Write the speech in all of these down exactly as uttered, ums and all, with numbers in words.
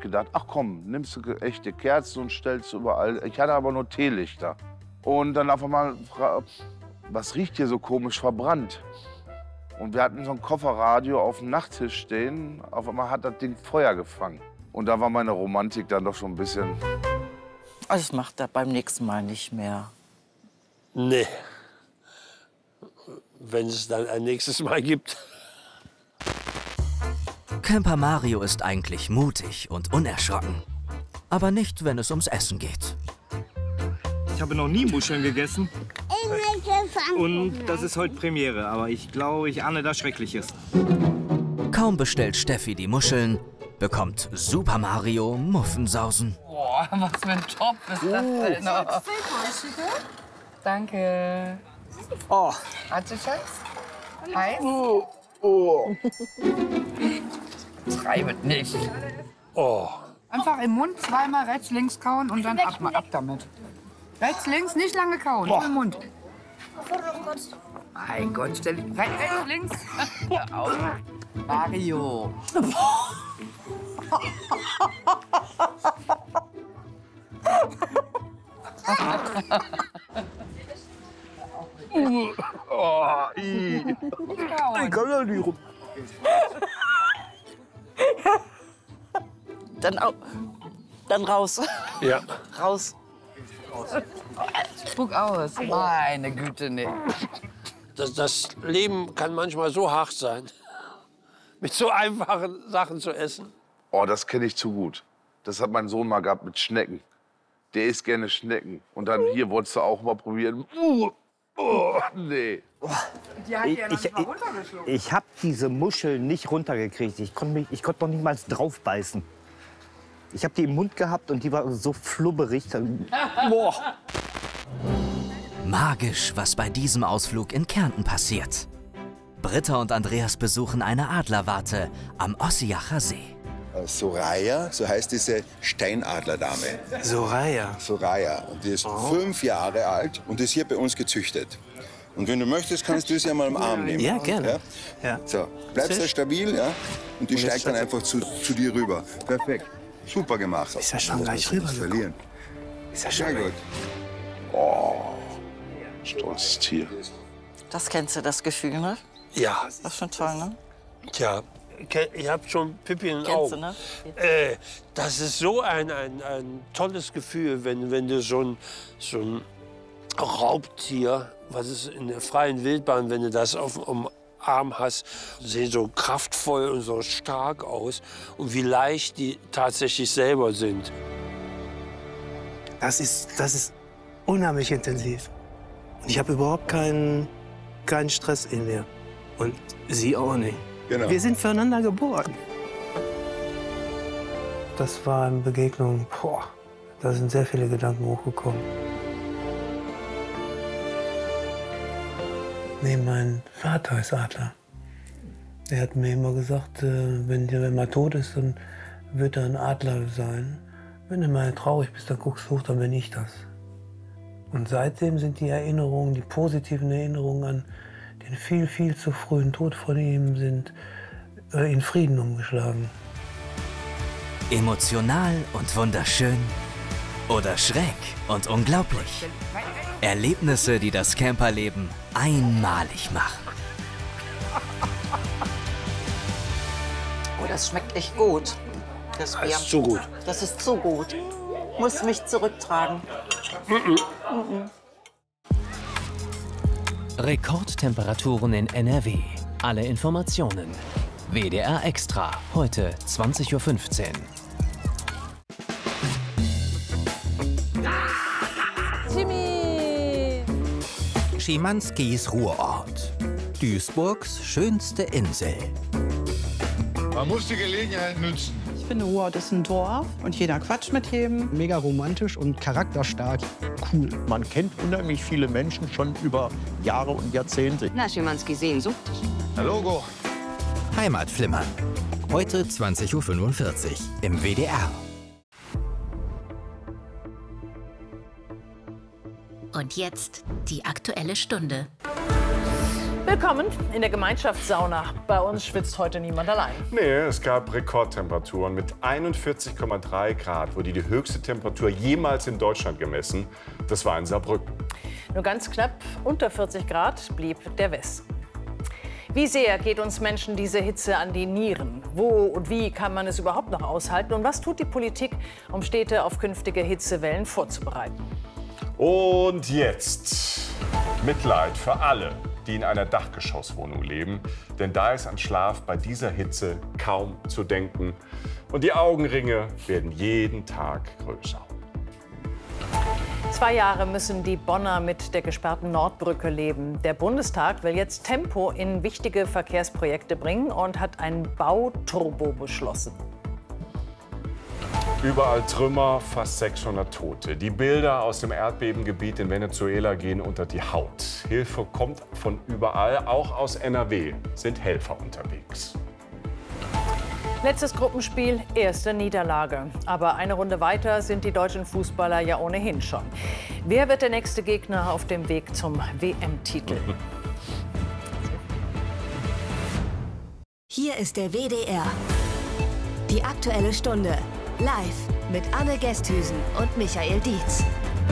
gedacht, ach komm, nimmst du echte Kerzen und stellst überall. Ich hatte aber nur Teelichter. Und dann auf einmal, was riecht hier so komisch verbrannt? Und wir hatten so ein Kofferradio auf dem Nachttisch stehen. Auf einmal hat das Ding Feuer gefangen. Und da war meine Romantik dann doch schon ein bisschen... Also das macht er beim nächsten Mal nicht mehr. Nee. Wenn es dann ein nächstes Mal gibt. Camper Mario ist eigentlich mutig und unerschrocken. Aber nicht, wenn es ums Essen geht. Ich habe noch nie Muscheln gegessen. Und das ist heute Premiere, aber ich glaube, ich ahne da Schreckliches. Kaum bestellt Steffi die Muscheln, bekommt Super Mario Muffensausen. Boah, was für ein Top ist das denn? Oh. Danke. Oh. Warte, Schatz. Heiß? Oh. Oh. Treibet nicht. Oh. Einfach im Mund zweimal rechts, links kauen und dann ab, ab damit. Rechts, links, nicht lange kauen, nur im Mund. Mein Gott, stell dich. Rechts, rechts, links. Mario. Oh, ich kann da nicht rum. Dann, au dann raus. Ja. Raus. Spuck aus. Meine Güte, nee. Das, das Leben kann manchmal so hart sein, mit so einfachen Sachen zu essen. Oh, das kenne ich zu gut. Das hat mein Sohn mal gehabt mit Schnecken. Der isst gerne Schnecken. Und dann hier wolltest du auch mal probieren. Uh, oh, nee. Die hat ja noch Ich, nicht mal ich, runtergeschluckt. ich habe diese Muschel nicht runtergekriegt. Ich konnte mich, ich konnte noch nicht mal drauf beißen. Ich habe die im Mund gehabt und die war so flubberig. Boah. Magisch, was bei diesem Ausflug in Kärnten passiert. Britta und Andreas besuchen eine Adlerwarte am Ossiacher See. Soraya, so heißt diese Steinadlerdame. Soraya. Soraya. Und die ist oh. fünf Jahre alt und ist hier bei uns gezüchtet. Und wenn du möchtest, kannst du sie ja mal am Arm nehmen. Ja, gerne. Ja? Ja. So, bleibst du stabil, ja? Und die und steigt dann einfach zu, zu dir rüber. Perfekt. Super gemacht. Ist ja schon gleich rüber verlieren. Ist ja schon sehr gut. Oh, stolzes Tier. Das kennst du, das Gefühl, ne? Ja. Das ist schon toll, ne? Tja, ich habe schon Pipi in den Kennst Augen. du, ne? Äh, das ist so ein, ein, ein tolles Gefühl, wenn, wenn du so ein, so ein Raubtier, was ist in der freien Wildbahn, wenn du das auf dem Arm hast, sehen so kraftvoll und so stark aus und wie leicht die tatsächlich selber sind. Das ist, das ist unheimlich intensiv. Und ich habe überhaupt keinen, keinen Stress in mir. Und sie auch nicht. Genau. Wir sind füreinander geboren. Das war eine Begegnung, boah, da sind sehr viele Gedanken hochgekommen. Nee, mein Vater ist Adler. Er hat mir immer gesagt, wenn der mal tot ist, dann wird er ein Adler sein. Wenn du mal traurig bist, dann guckst du hoch, dann bin ich das. Und seitdem sind die Erinnerungen, die positiven Erinnerungen an den viel, viel zu frühen Tod von ihm sind äh, in Frieden umgeschlagen. Emotional und wunderschön oder schräg und unglaublich. Erlebnisse, die das Camperleben einmalig machen. Oh, das schmeckt echt gut. Das Bier. Das ist zu gut. Das ist zu gut. Muss mich zurücktragen. Mm-mm. Rekordtemperaturen in N R W. Alle Informationen. W D R Extra. Heute zwanzig Uhr fünfzehn. Jimmy! Schimanskis Ruhrort. Duisburgs schönste Insel. Man muss die Gelegenheit nutzen. Ich finde, Ruhrort ist ein Dorf und jeder quatscht mit jedem. Mega romantisch und charakterstark. Cool. Man kennt unheimlich viele Menschen schon über Jahre und Jahrzehnte. Na, Schimanski Sehnsucht. Na Logo. Heimatflimmern. Heute zwanzig Uhr fünfundvierzig im W D R. Und jetzt die Aktuelle Stunde. Willkommen in der Gemeinschaftssauna. Bei uns schwitzt heute niemand allein. Nee, es gab Rekordtemperaturen mit einundvierzig Komma drei Grad, wurde die höchste Temperatur jemals in Deutschland gemessen. Das war in Saarbrücken. Nur ganz knapp unter vierzig Grad blieb der Westen. Wie sehr geht uns Menschen diese Hitze an die Nieren? Wo und wie kann man es überhaupt noch aushalten? Und was tut die Politik, um Städte auf künftige Hitzewellen vorzubereiten? Und jetzt Mitleid für alle, die in einer Dachgeschosswohnung leben. Denn da ist an Schlaf bei dieser Hitze kaum zu denken. Und die Augenringe werden jeden Tag größer. Zwei Jahre müssen die Bonner mit der gesperrten Nordbrücke leben. Der Bundestag will jetzt Tempo in wichtige Verkehrsprojekte bringen und hat ein Bauturbo beschlossen. Überall Trümmer, fast sechshundert Tote. Die Bilder aus dem Erdbebengebiet in Venezuela gehen unter die Haut. Hilfe kommt von überall, auch aus N R W sind Helfer unterwegs. Letztes Gruppenspiel, erste Niederlage. Aber eine Runde weiter sind die deutschen Fußballer ja ohnehin schon. Wer wird der nächste Gegner auf dem Weg zum W M-Titel? Hier ist der W D R. Die Aktuelle Stunde. Live mit Anne Gesthüsen und Michael Dietz.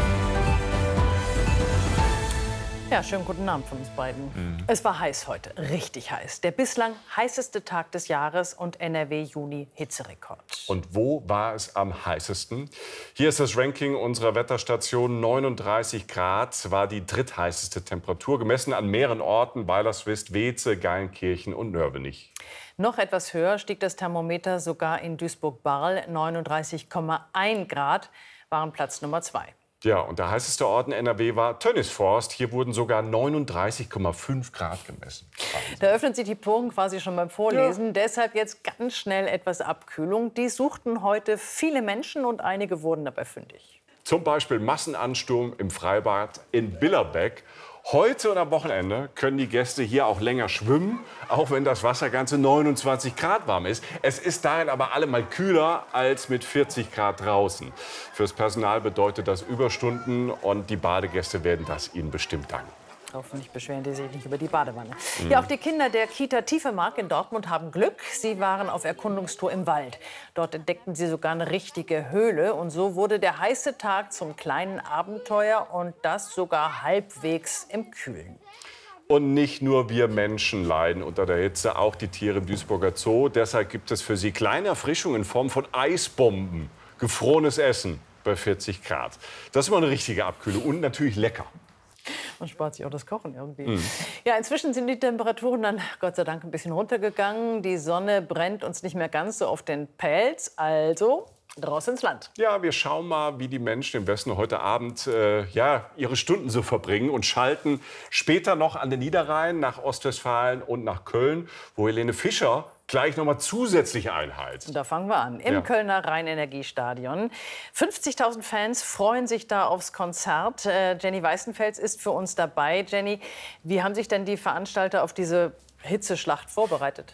Ja, schönen guten Abend von uns beiden. Mhm. Es war heiß heute, richtig heiß. Der bislang heißeste Tag des Jahres und N R W-Juni-Hitzerekord. Und wo war es am heißesten? Hier ist das Ranking unserer Wetterstation. neununddreißig Grad war die drittheißeste Temperatur, gemessen an mehreren Orten: Weilerswist, Weeze, Geilenkirchen und Nörvenich. Noch etwas höher stieg das Thermometer sogar in Duisburg-Barl. neununddreißig Komma eins Grad waren Platz Nummer zwei. Ja, und der heißeste Ort in N R W war Tönnisforst. Hier wurden sogar neununddreißig Komma fünf Grad gemessen. Wahnsinn. Da öffnen sich die Poren quasi schon beim Vorlesen. Ja. Deshalb jetzt ganz schnell etwas Abkühlung. Die suchten heute viele Menschen und einige wurden dabei fündig. Zum Beispiel Massenansturm im Freibad in Billerbeck. Heute und am Wochenende können die Gäste hier auch länger schwimmen, auch wenn das Wasser ganze neunundzwanzig Grad warm ist. Es ist darin aber allemal kühler als mit vierzig Grad draußen. Fürs Personal bedeutet das Überstunden und die Badegäste werden das ihnen bestimmt danken. Hoffentlich beschweren die sich nicht über die Badewanne. Mhm. Ja, auch die Kinder der Kita Tiefemark in Dortmund haben Glück. Sie waren auf Erkundungstour im Wald. Dort entdeckten sie sogar eine richtige Höhle. Und so wurde der heiße Tag zum kleinen Abenteuer. Und das sogar halbwegs im Kühlen. Und nicht nur wir Menschen leiden unter der Hitze, auch die Tiere im Duisburger Zoo. Deshalb gibt es für sie kleine Erfrischungen in Form von Eisbomben. Gefrorenes Essen bei vierzig Grad. Das ist immer eine richtige Abkühlung und natürlich lecker. Man spart sich auch das Kochen irgendwie. Mhm. Ja, inzwischen sind die Temperaturen dann Gott sei Dank ein bisschen runtergegangen. Die Sonne brennt uns nicht mehr ganz so auf den Pelz. Also raus ins Land. Ja, wir schauen mal, wie die Menschen im Westen heute Abend äh, ja, ihre Stunden so verbringen und schalten später noch an den Niederrhein nach Ostwestfalen und nach Köln, wo Helene Fischer gleich noch mal zusätzlich einheizt. Da fangen wir an. Im ja. Kölner Rheinenergiestadion. fünfzigtausend Fans freuen sich da aufs Konzert. Äh, Jenny Weißenfels ist für uns dabei. Jenny, wie haben sich denn die Veranstalter auf diese Hitzeschlacht vorbereitet?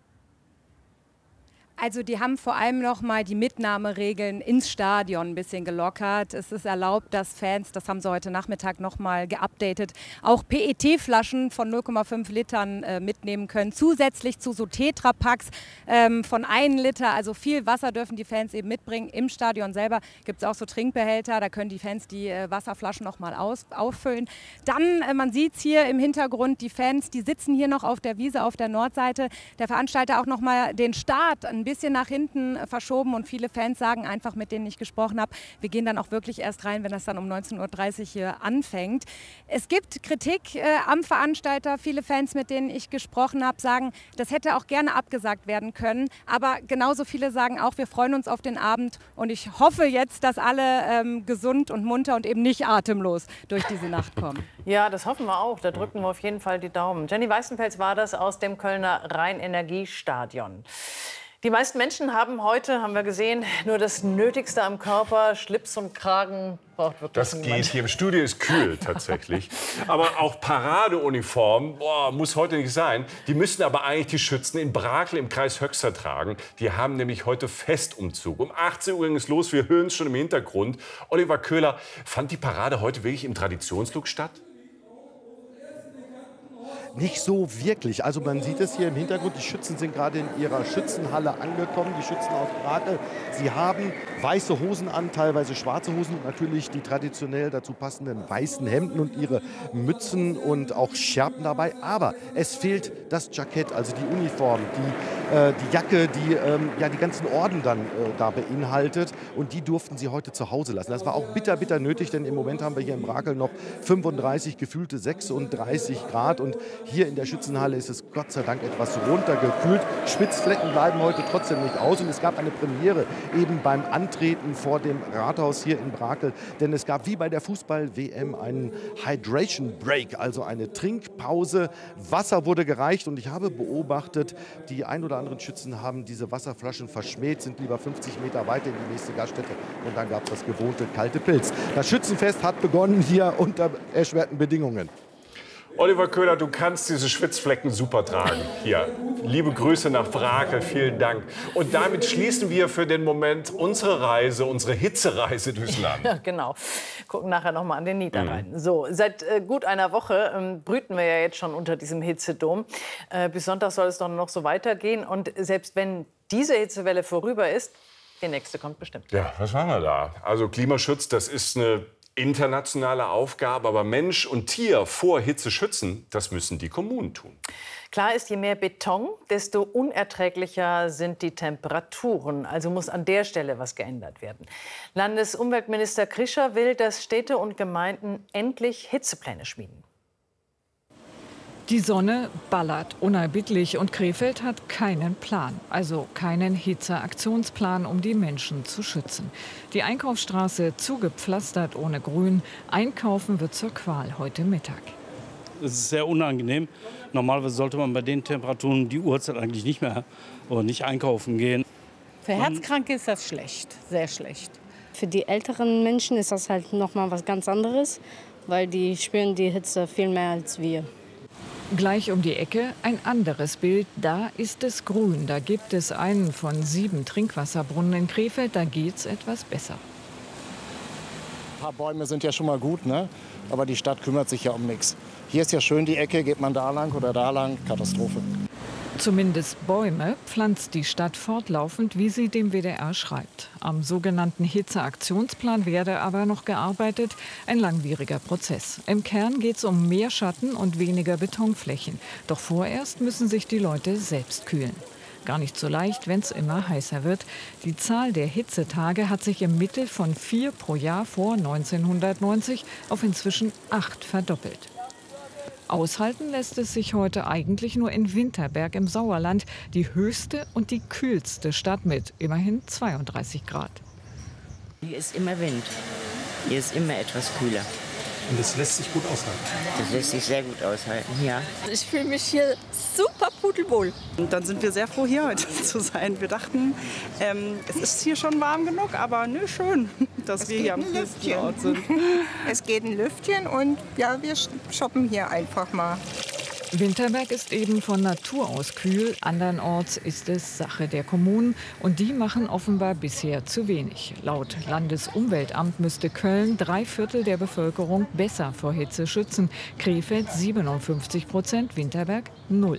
Also die haben vor allem noch mal die Mitnahmeregeln ins Stadion ein bisschen gelockert. Es ist erlaubt, dass Fans, das haben sie heute Nachmittag noch mal geupdatet, auch P E T-Flaschen von null Komma fünf Litern äh, mitnehmen können. Zusätzlich zu so Tetrapacks ähm, von einem Liter. Also viel Wasser dürfen die Fans eben mitbringen. Im Stadion selber gibt es auch so Trinkbehälter. Da können die Fans die äh, Wasserflaschen noch mal aus, auffüllen. Dann, äh, man sieht es hier im Hintergrund, die Fans, die sitzen hier noch auf der Wiese auf der Nordseite. Der Veranstalter auch noch mal den Start ein bisschen nach hinten verschoben und viele Fans sagen einfach, mit denen ich gesprochen habe, wir gehen dann auch wirklich erst rein, wenn das dann um neunzehn Uhr dreißig hier anfängt. Es gibt Kritik äh, am Veranstalter. Viele Fans, mit denen ich gesprochen habe, sagen, das hätte auch gerne abgesagt werden können. Aber genauso viele sagen auch, wir freuen uns auf den Abend und ich hoffe jetzt, dass alle ähm, gesund und munter und eben nicht atemlos durch diese Nacht kommen. Ja, das hoffen wir auch. Da drücken wir auf jeden Fall die Daumen. Jenny Weißenfels war das aus dem Kölner Rheinenergiestadion. Die meisten Menschen haben heute, haben wir gesehen, nur das Nötigste am Körper. Schlips und Kragen braucht wirklich Das niemand. geht hier. Im Studio ist kühl tatsächlich. Aber auch Paradeuniform boah, muss heute nicht sein. Die müssen aber eigentlich die Schützen in Brakel im Kreis Höxter tragen. Die haben nämlich heute Festumzug. Um achtzehn Uhr ging es los. Wir hören es schon im Hintergrund. Oliver Köhler, fand die Parade heute wirklich im Traditionslook statt? Nicht so wirklich. Also man sieht es hier im Hintergrund, die Schützen sind gerade in ihrer Schützenhalle angekommen, die Schützen aus Brakel. Sie haben weiße Hosen an, teilweise schwarze Hosen und natürlich die traditionell dazu passenden weißen Hemden und ihre Mützen und auch Schärpen dabei. Aber es fehlt das Jackett, also die Uniform, die, äh, die Jacke, die ähm, ja, die ganzen Orden dann äh, da beinhaltet. Und die durften sie heute zu Hause lassen. Das war auch bitter, bitter nötig, denn im Moment haben wir hier in Brakel noch fünfunddreißig, gefühlte sechsunddreißig Grad. Und hier in der Schützenhalle ist es Gott sei Dank etwas runtergekühlt. Schwitzflecken bleiben heute trotzdem nicht aus. Und es gab eine Premiere eben beim Antreten vor dem Rathaus hier in Brakel. Denn es gab wie bei der Fußball-W M einen Hydration Break, also eine Trinkpause. Wasser wurde gereicht und ich habe beobachtet, die ein oder anderen Schützen haben diese Wasserflaschen verschmäht, sind lieber fünfzig Meter weiter in die nächste Gaststätte und dann gab es das gewohnte kalte Pilz. Das Schützenfest hat begonnen hier unter erschwerten Bedingungen. Oliver Köhler, du kannst diese Schwitzflecken super tragen. Hier, liebe Grüße nach Brakel, vielen Dank. Und damit schließen wir für den Moment unsere Reise, unsere Hitzereise durchs Land. Ja, genau. Gucken nachher noch mal an den Niederrhein. Mhm. So, seit äh, gut einer Woche ähm, brüten wir ja jetzt schon unter diesem Hitzedom. Äh, bis Sonntag soll es doch noch so weitergehen. Und selbst wenn diese Hitzewelle vorüber ist, die nächste kommt bestimmt. Ja, was machen wir da? Also Klimaschutz, das ist eine internationale Aufgabe, aber Mensch und Tier vor Hitze schützen, das müssen die Kommunen tun. Klar ist, je mehr Beton, desto unerträglicher sind die Temperaturen. Also muss an der Stelle was geändert werden. Landesumweltminister Krischer will, dass Städte und Gemeinden endlich Hitzepläne schmieden. Die Sonne ballert unerbittlich und Krefeld hat keinen Plan, also keinen Hitzeaktionsplan, um die Menschen zu schützen. Die Einkaufsstraße zugepflastert ohne Grün. Einkaufen wird zur Qual heute Mittag. Es ist sehr unangenehm. Normalerweise sollte man bei den Temperaturen die Uhrzeit eigentlich nicht mehr und nicht einkaufen gehen. Für Herzkranke ist das schlecht, sehr schlecht. Für die älteren Menschen ist das halt noch mal was ganz anderes, weil die spüren die Hitze viel mehr als wir. Gleich um die Ecke ein anderes Bild. Da ist es grün. Da gibt es einen von sieben Trinkwasserbrunnen in Krefeld. Da geht's etwas besser. Ein paar Bäume sind ja schon mal gut, ne? Aber die Stadt kümmert sich ja um nichts. Hier ist ja schön die Ecke, geht man da lang oder da lang, Katastrophe. Zumindest Bäume pflanzt die Stadt fortlaufend, wie sie dem W D R schreibt. Am sogenannten Hitzeaktionsplan werde aber noch gearbeitet. Ein langwieriger Prozess. Im Kern geht es um mehr Schatten und weniger Betonflächen. Doch vorerst müssen sich die Leute selbst kühlen. Gar nicht so leicht, wenn es immer heißer wird. Die Zahl der Hitzetage hat sich im Mittel von vier pro Jahr vor neunzehnhundertneunzig auf inzwischen acht verdoppelt. Aushalten lässt es sich heute eigentlich nur in Winterberg im Sauerland, die höchste und die kühlste Stadt mit immerhin zweiunddreißig Grad. Hier ist immer Wind. Hier ist immer etwas kühler. Und das lässt sich gut aushalten? Das lässt sich sehr gut aushalten, ja. Ich fühle mich hier super pudelwohl. Und dann sind wir sehr froh, hier heute zu sein. Wir dachten, ähm, es ist hier schon warm genug, aber nö, schön, dass es wir hier am höchsten Ort sind. Es geht ein Lüftchen und ja, wir shoppen hier einfach mal. Winterberg ist eben von Natur aus kühl, andernorts ist es Sache der Kommunen und die machen offenbar bisher zu wenig. Laut Landesumweltamt müsste Köln drei Viertel der Bevölkerung besser vor Hitze schützen, Krefeld siebenundfünfzig Prozent, Winterberg null.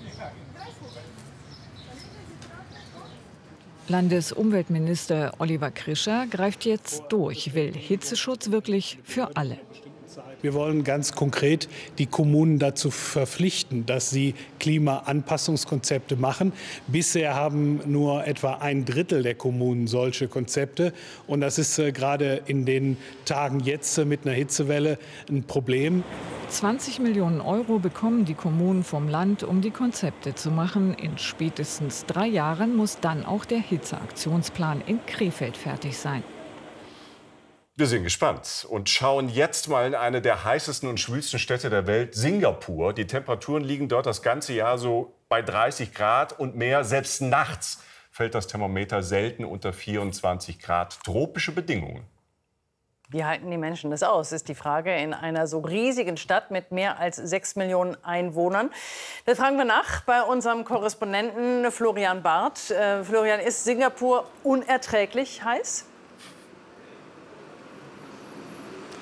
Landesumweltminister Oliver Krischer greift jetzt durch, will Hitzeschutz wirklich für alle. Wir wollen ganz konkret die Kommunen dazu verpflichten, dass sie Klimaanpassungskonzepte machen. Bisher haben nur etwa ein Drittel der Kommunen solche Konzepte. Und das ist äh, gerade in den Tagen jetzt äh, mit einer Hitzewelle ein Problem. zwanzig Millionen Euro bekommen die Kommunen vom Land, um die Konzepte zu machen. In spätestens drei Jahren muss dann auch der Hitzeaktionsplan in Krefeld fertig sein. Wir sind gespannt und schauen jetzt mal in eine der heißesten und schwülsten Städte der Welt, Singapur. Die Temperaturen liegen dort das ganze Jahr so bei dreißig Grad und mehr. Selbst nachts fällt das Thermometer selten unter vierundzwanzig Grad. Tropische Bedingungen. Wie halten die Menschen das aus, ist die Frage in einer so riesigen Stadt mit mehr als sechs Millionen Einwohnern. Das fragen wir nach bei unserem Korrespondenten Florian Barth. Äh, Florian, ist Singapur unerträglich heiß?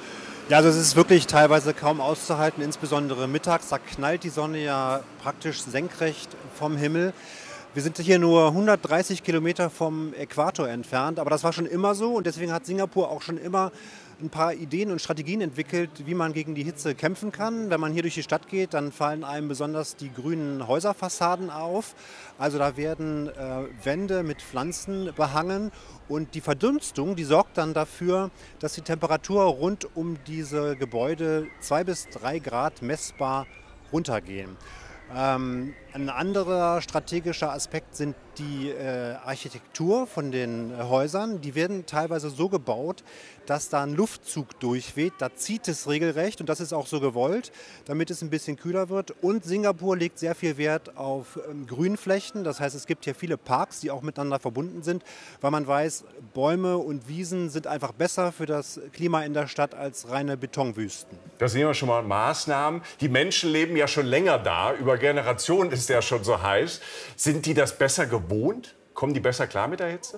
Ja, also es ist wirklich teilweise kaum auszuhalten, insbesondere mittags. Da knallt die Sonne ja praktisch senkrecht vom Himmel. Wir sind hier nur hundertdreißig Kilometer vom Äquator entfernt, aber das war schon immer so und deswegen hat Singapur auch schon immer ein paar Ideen und Strategien entwickelt, wie man gegen die Hitze kämpfen kann. Wenn man hier durch die Stadt geht, dann fallen einem besonders die grünen Häuserfassaden auf. Also da werden äh, Wände mit Pflanzen behangen und die Verdunstung, die sorgt dann dafür, dass die Temperatur rund um diese Gebäude zwei bis drei Grad messbar runtergehen. Ähm, ein anderer strategischer Aspekt sind die äh, Architektur von den äh, Häusern. Die werden teilweise so gebaut, dass da ein Luftzug durchweht. Da zieht es regelrecht und das ist auch so gewollt, damit es ein bisschen kühler wird. Und Singapur legt sehr viel Wert auf ähm, Grünflächen. Das heißt, es gibt hier viele Parks, die auch miteinander verbunden sind, weil man weiß, Bäume und Wiesen sind einfach besser für das Klima in der Stadt als reine Betonwüsten. Da sehen wir schon mal Maßnahmen. Die Menschen leben ja schon länger da. Über Generationen ist der schon so heiß. Sind die das besser gewohnt? Kommen die besser klar mit der Hitze?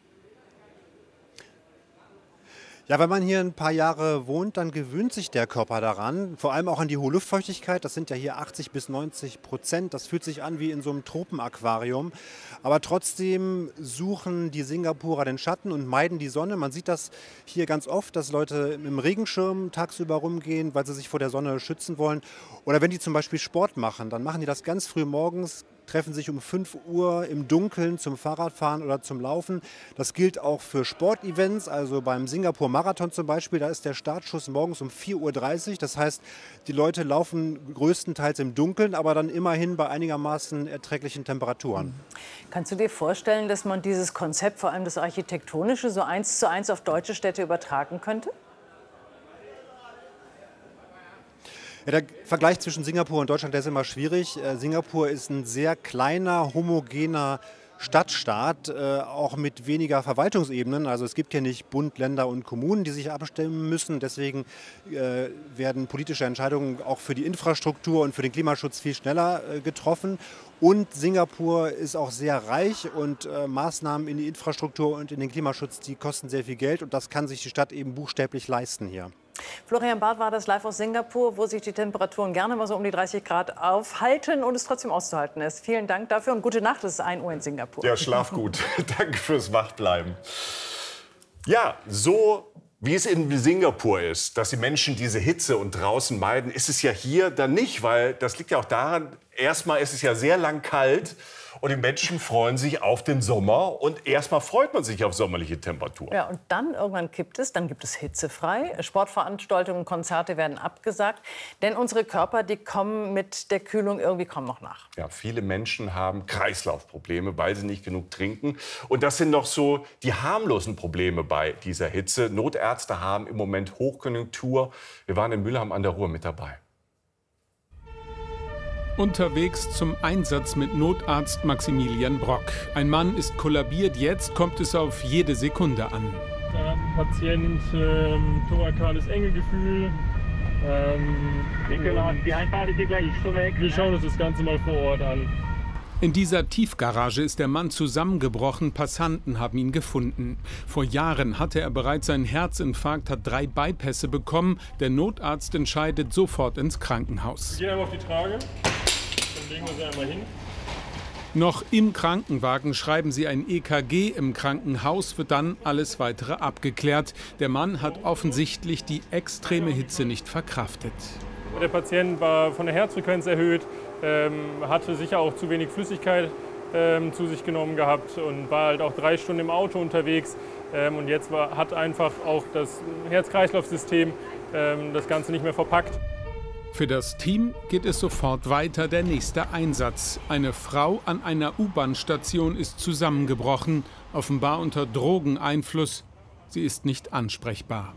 Ja, wenn man hier ein paar Jahre wohnt, dann gewöhnt sich der Körper daran. Vor allem auch an die hohe Luftfeuchtigkeit. Das sind ja hier achtzig bis neunzig Prozent. Das fühlt sich an wie in so einem Tropenaquarium. Aber trotzdem suchen die Singapurer den Schatten und meiden die Sonne. Man sieht das hier ganz oft, dass Leute mit dem Regenschirm tagsüber rumgehen, weil sie sich vor der Sonne schützen wollen. Oder wenn die zum Beispiel Sport machen, dann machen die das ganz früh morgens, treffen sich um fünf Uhr im Dunkeln zum Fahrradfahren oder zum Laufen. Das gilt auch für Sportevents, also beim Singapur-Marathon zum Beispiel, da ist der Startschuss morgens um vier Uhr dreißig. Das heißt, die Leute laufen größtenteils im Dunkeln, aber dann immerhin bei einigermaßen erträglichen Temperaturen. Kannst du dir vorstellen, dass man dieses Konzept, vor allem das Architektonische, so eins zu eins auf deutsche Städte übertragen könnte? Ja, der Vergleich zwischen Singapur und Deutschland, der ist immer schwierig. Äh, Singapur ist ein sehr kleiner, homogener Stadtstaat, äh, auch mit weniger Verwaltungsebenen. Also es gibt hier nicht Bund, Länder und Kommunen, die sich abstimmen müssen. Deswegen äh, werden politische Entscheidungen auch für die Infrastruktur und für den Klimaschutz viel schneller äh, getroffen. Und Singapur ist auch sehr reich und äh, Maßnahmen in die Infrastruktur und in den Klimaschutz, die kosten sehr viel Geld. Und das kann sich die Stadt eben buchstäblich leisten hier. Florian Barth war das live aus Singapur, wo sich die Temperaturen gerne mal so um die dreißig Grad aufhalten und es trotzdem auszuhalten ist. Vielen Dank dafür und gute Nacht. Es ist ein Uhr in Singapur. Ja, schlaf gut. Danke fürs Wachbleiben. Ja, so wie es in Singapur ist, dass die Menschen diese Hitze und draußen meiden, ist es ja hier dann nicht, weil das liegt ja auch daran, erstmal ist es ja sehr lang kalt und die Menschen freuen sich auf den Sommer und erstmal freut man sich auf sommerliche Temperaturen. Ja, und dann irgendwann kippt es, dann gibt es hitzefrei. Sportveranstaltungen, Konzerte werden abgesagt, denn unsere Körper, die kommen mit der Kühlung irgendwie kaum noch nach. Ja, viele Menschen haben Kreislaufprobleme, weil sie nicht genug trinken. Und das sind noch so die harmlosen Probleme bei dieser Hitze. Notärzte haben im Moment Hochkonjunktur. Wir waren in Mülheim an der Ruhr mit dabei. Unterwegs zum Einsatz mit Notarzt Maximilian Brock. Ein Mann ist kollabiert, jetzt kommt es auf jede Sekunde an. Da hat ein Patient ähm, thorakales Engegefühl. Ähm, wir schauen uns das Ganze mal vor Ort an. In dieser Tiefgarage ist der Mann zusammengebrochen. Passanten haben ihn gefunden. Vor Jahren hatte er bereits einen Herzinfarkt, hat drei Bypässe bekommen. Der Notarzt entscheidet sofort ins Krankenhaus. Wir gehen einmal auf die Trage. Dann legen wir sie einmal hin. Noch im Krankenwagen schreiben sie ein E K G. Im Krankenhaus wird dann alles Weitere abgeklärt. Der Mann hat offensichtlich die extreme Hitze nicht verkraftet. Der Patient war von der Herzfrequenz erhöht, ähm, hatte sicher auch zu wenig Flüssigkeit ähm, zu sich genommen gehabt und war halt auch drei Stunden im Auto unterwegs. Ähm, und jetzt war, hat einfach auch das Herz-Kreislauf-System ähm, das Ganze nicht mehr verpackt. Für das Team geht es sofort weiter, der nächste Einsatz. Eine Frau an einer U-Bahn-Station ist zusammengebrochen, offenbar unter Drogeneinfluss. Sie ist nicht ansprechbar.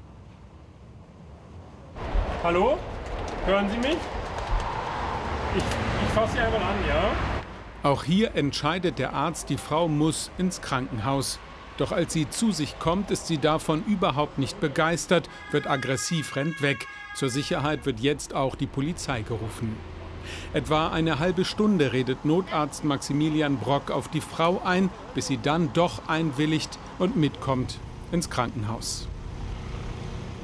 Hallo? Hören Sie mich? Ich, ich fasse Sie einmal an, ja? Auch hier entscheidet der Arzt, die Frau muss ins Krankenhaus. Doch als sie zu sich kommt, ist sie davon überhaupt nicht begeistert, wird aggressiv, rennt weg. Zur Sicherheit wird jetzt auch die Polizei gerufen. Etwa eine halbe Stunde redet Notarzt Maximilian Brock auf die Frau ein, bis sie dann doch einwilligt und mitkommt ins Krankenhaus.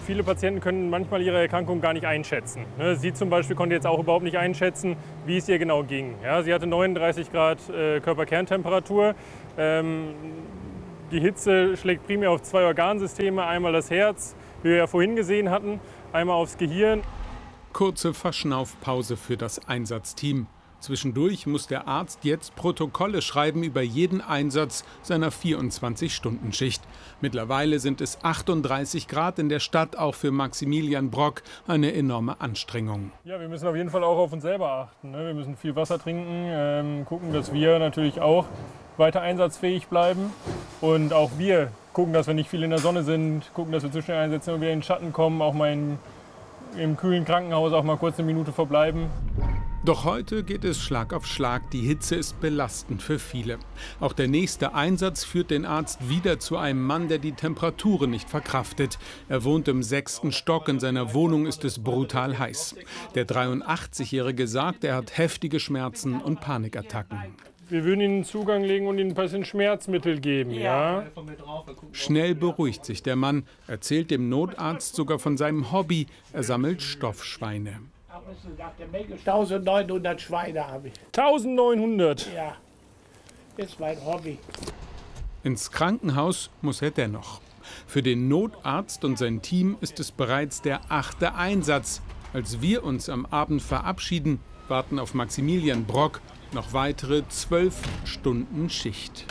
Viele Patienten können manchmal ihre Erkrankung gar nicht einschätzen. Sie zum Beispiel konnte jetzt auch überhaupt nicht einschätzen, wie es ihr genau ging. Ja, sie hatte neununddreißig Grad äh, Körperkerntemperatur. Ähm, die Hitze schlägt primär auf zwei Organsysteme, einmal das Herz, wie wir ja vorhin gesehen hatten, einmal aufs Gehirn. Kurze Verschnaufpause für das Einsatzteam. Zwischendurch muss der Arzt jetzt Protokolle schreiben über jeden Einsatz seiner vierundzwanzig-Stunden-Schicht. Mittlerweile sind es achtunddreißig Grad in der Stadt, auch für Maximilian Brock eine enorme Anstrengung. Ja, wir müssen auf jeden Fall auch auf uns selber achten. Wir müssen viel Wasser trinken, ähm, gucken, dass wir natürlich auch weiter einsatzfähig bleiben. Und auch wir gucken, dass wir nicht viel in der Sonne sind, gucken, dass wir zu schnell einsetzen und wieder in den Schatten kommen, auch mal in, im kühlen Krankenhaus auch mal kurz eine Minute verbleiben. Doch heute geht es Schlag auf Schlag. Die Hitze ist belastend für viele. Auch der nächste Einsatz führt den Arzt wieder zu einem Mann, der die Temperaturen nicht verkraftet. Er wohnt im sechsten Stock. In seiner Wohnung ist es brutal heiß. Der dreiundachtzigjährige sagt, er hat heftige Schmerzen und Panikattacken. Wir würden Ihnen Zugang legen und Ihnen ein bisschen Schmerzmittel geben, ja? Schnell beruhigt sich der Mann, erzählt dem Notarzt sogar von seinem Hobby. Er sammelt Stoffschweine. eintausendneunhundert Schweine habe ich. eintausendneunhundert? Ja, ist mein Hobby. Ins Krankenhaus muss er dennoch. Für den Notarzt und sein Team ist es bereits der achte Einsatz. Als wir uns am Abend verabschieden, warten auf Maximilian Brock noch weitere zwölf Stunden Schicht.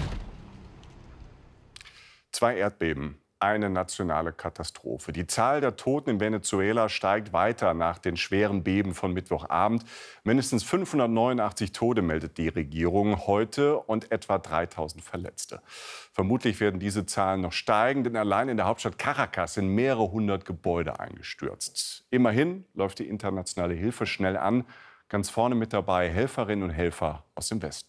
Zwei Erdbeben. Eine nationale Katastrophe. Die Zahl der Toten in Venezuela steigt weiter nach den schweren Beben von Mittwochabend. Mindestens fünfhundertneunundachtzig Tote meldet die Regierung heute und etwa dreitausend Verletzte. Vermutlich werden diese Zahlen noch steigen, denn allein in der Hauptstadt Caracas sind mehrere hundert Gebäude eingestürzt. Immerhin läuft die internationale Hilfe schnell an. Ganz vorne mit dabei Helferinnen und Helfer aus dem Westen.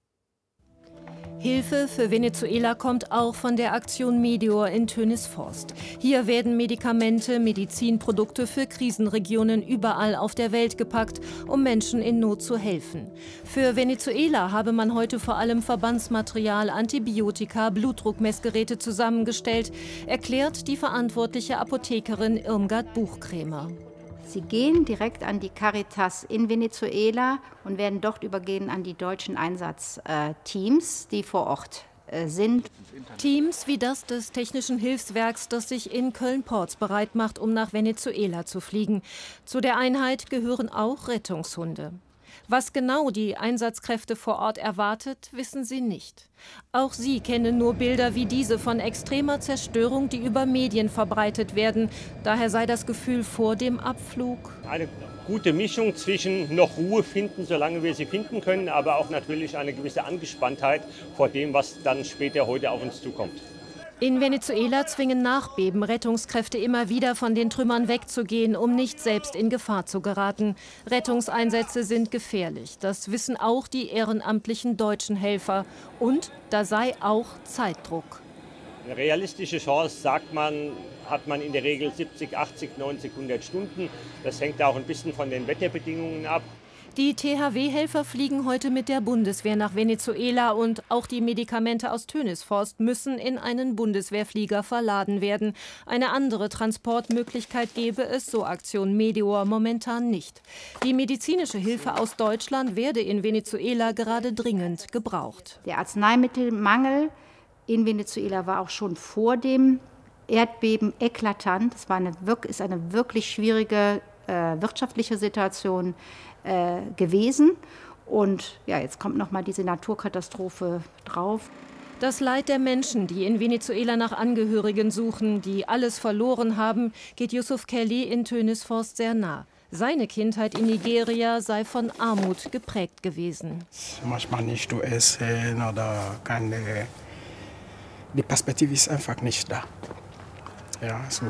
Hilfe für Venezuela kommt auch von der Aktion Meteor in Tönisforst. Hier werden Medikamente, Medizinprodukte für Krisenregionen überall auf der Welt gepackt, um Menschen in Not zu helfen. Für Venezuela habe man heute vor allem Verbandsmaterial, Antibiotika, Blutdruckmessgeräte zusammengestellt, erklärt die verantwortliche Apothekerin Irmgard Buchkremer. Sie gehen direkt an die Caritas in Venezuela und werden dort übergehen an die deutschen Einsatzteams, die vor Ort sind. Teams wie das des Technischen Hilfswerks, das sich in Köln-Porz bereit macht, um nach Venezuela zu fliegen. Zu der Einheit gehören auch Rettungshunde. Was genau die Einsatzkräfte vor Ort erwartet, wissen sie nicht. Auch sie kennen nur Bilder wie diese von extremer Zerstörung, die über Medien verbreitet werden. Daher sei das Gefühl vor dem Abflug eine gute Mischung zwischen noch Ruhe finden, solange wir sie finden können, aber auch natürlich eine gewisse Angespanntheit vor dem, was dann später heute auf uns zukommt. In Venezuela zwingen Nachbeben Rettungskräfte immer wieder von den Trümmern wegzugehen, um nicht selbst in Gefahr zu geraten. Rettungseinsätze sind gefährlich. Das wissen auch die ehrenamtlichen deutschen Helfer. Und da sei auch Zeitdruck. Eine realistische Chance, sagt man, hat man in der Regel siebzig, achtzig, neunzig, hundert Stunden. Das hängt auch ein bisschen von den Wetterbedingungen ab. Die T H W-Helfer fliegen heute mit der Bundeswehr nach Venezuela und auch die Medikamente aus Tönisforst müssen in einen Bundeswehrflieger verladen werden. Eine andere Transportmöglichkeit gäbe es, so Aktion Meteor, momentan nicht. Die medizinische Hilfe aus Deutschland werde in Venezuela gerade dringend gebraucht. Der Arzneimittelmangel in Venezuela war auch schon vor dem Erdbeben eklatant. Es war eine, ist eine wirklich schwierige äh, wirtschaftliche Situation Äh, gewesen. Und ja, jetzt kommt noch mal diese Naturkatastrophe drauf. Das Leid der Menschen, die in Venezuela nach Angehörigen suchen, die alles verloren haben, geht Yusuf Kelly in Tönisforst sehr nah. Seine Kindheit in Nigeria sei von Armut geprägt gewesen. Manchmal nicht zu essen oder keine. Die Perspektive ist einfach nicht da. Ja, so,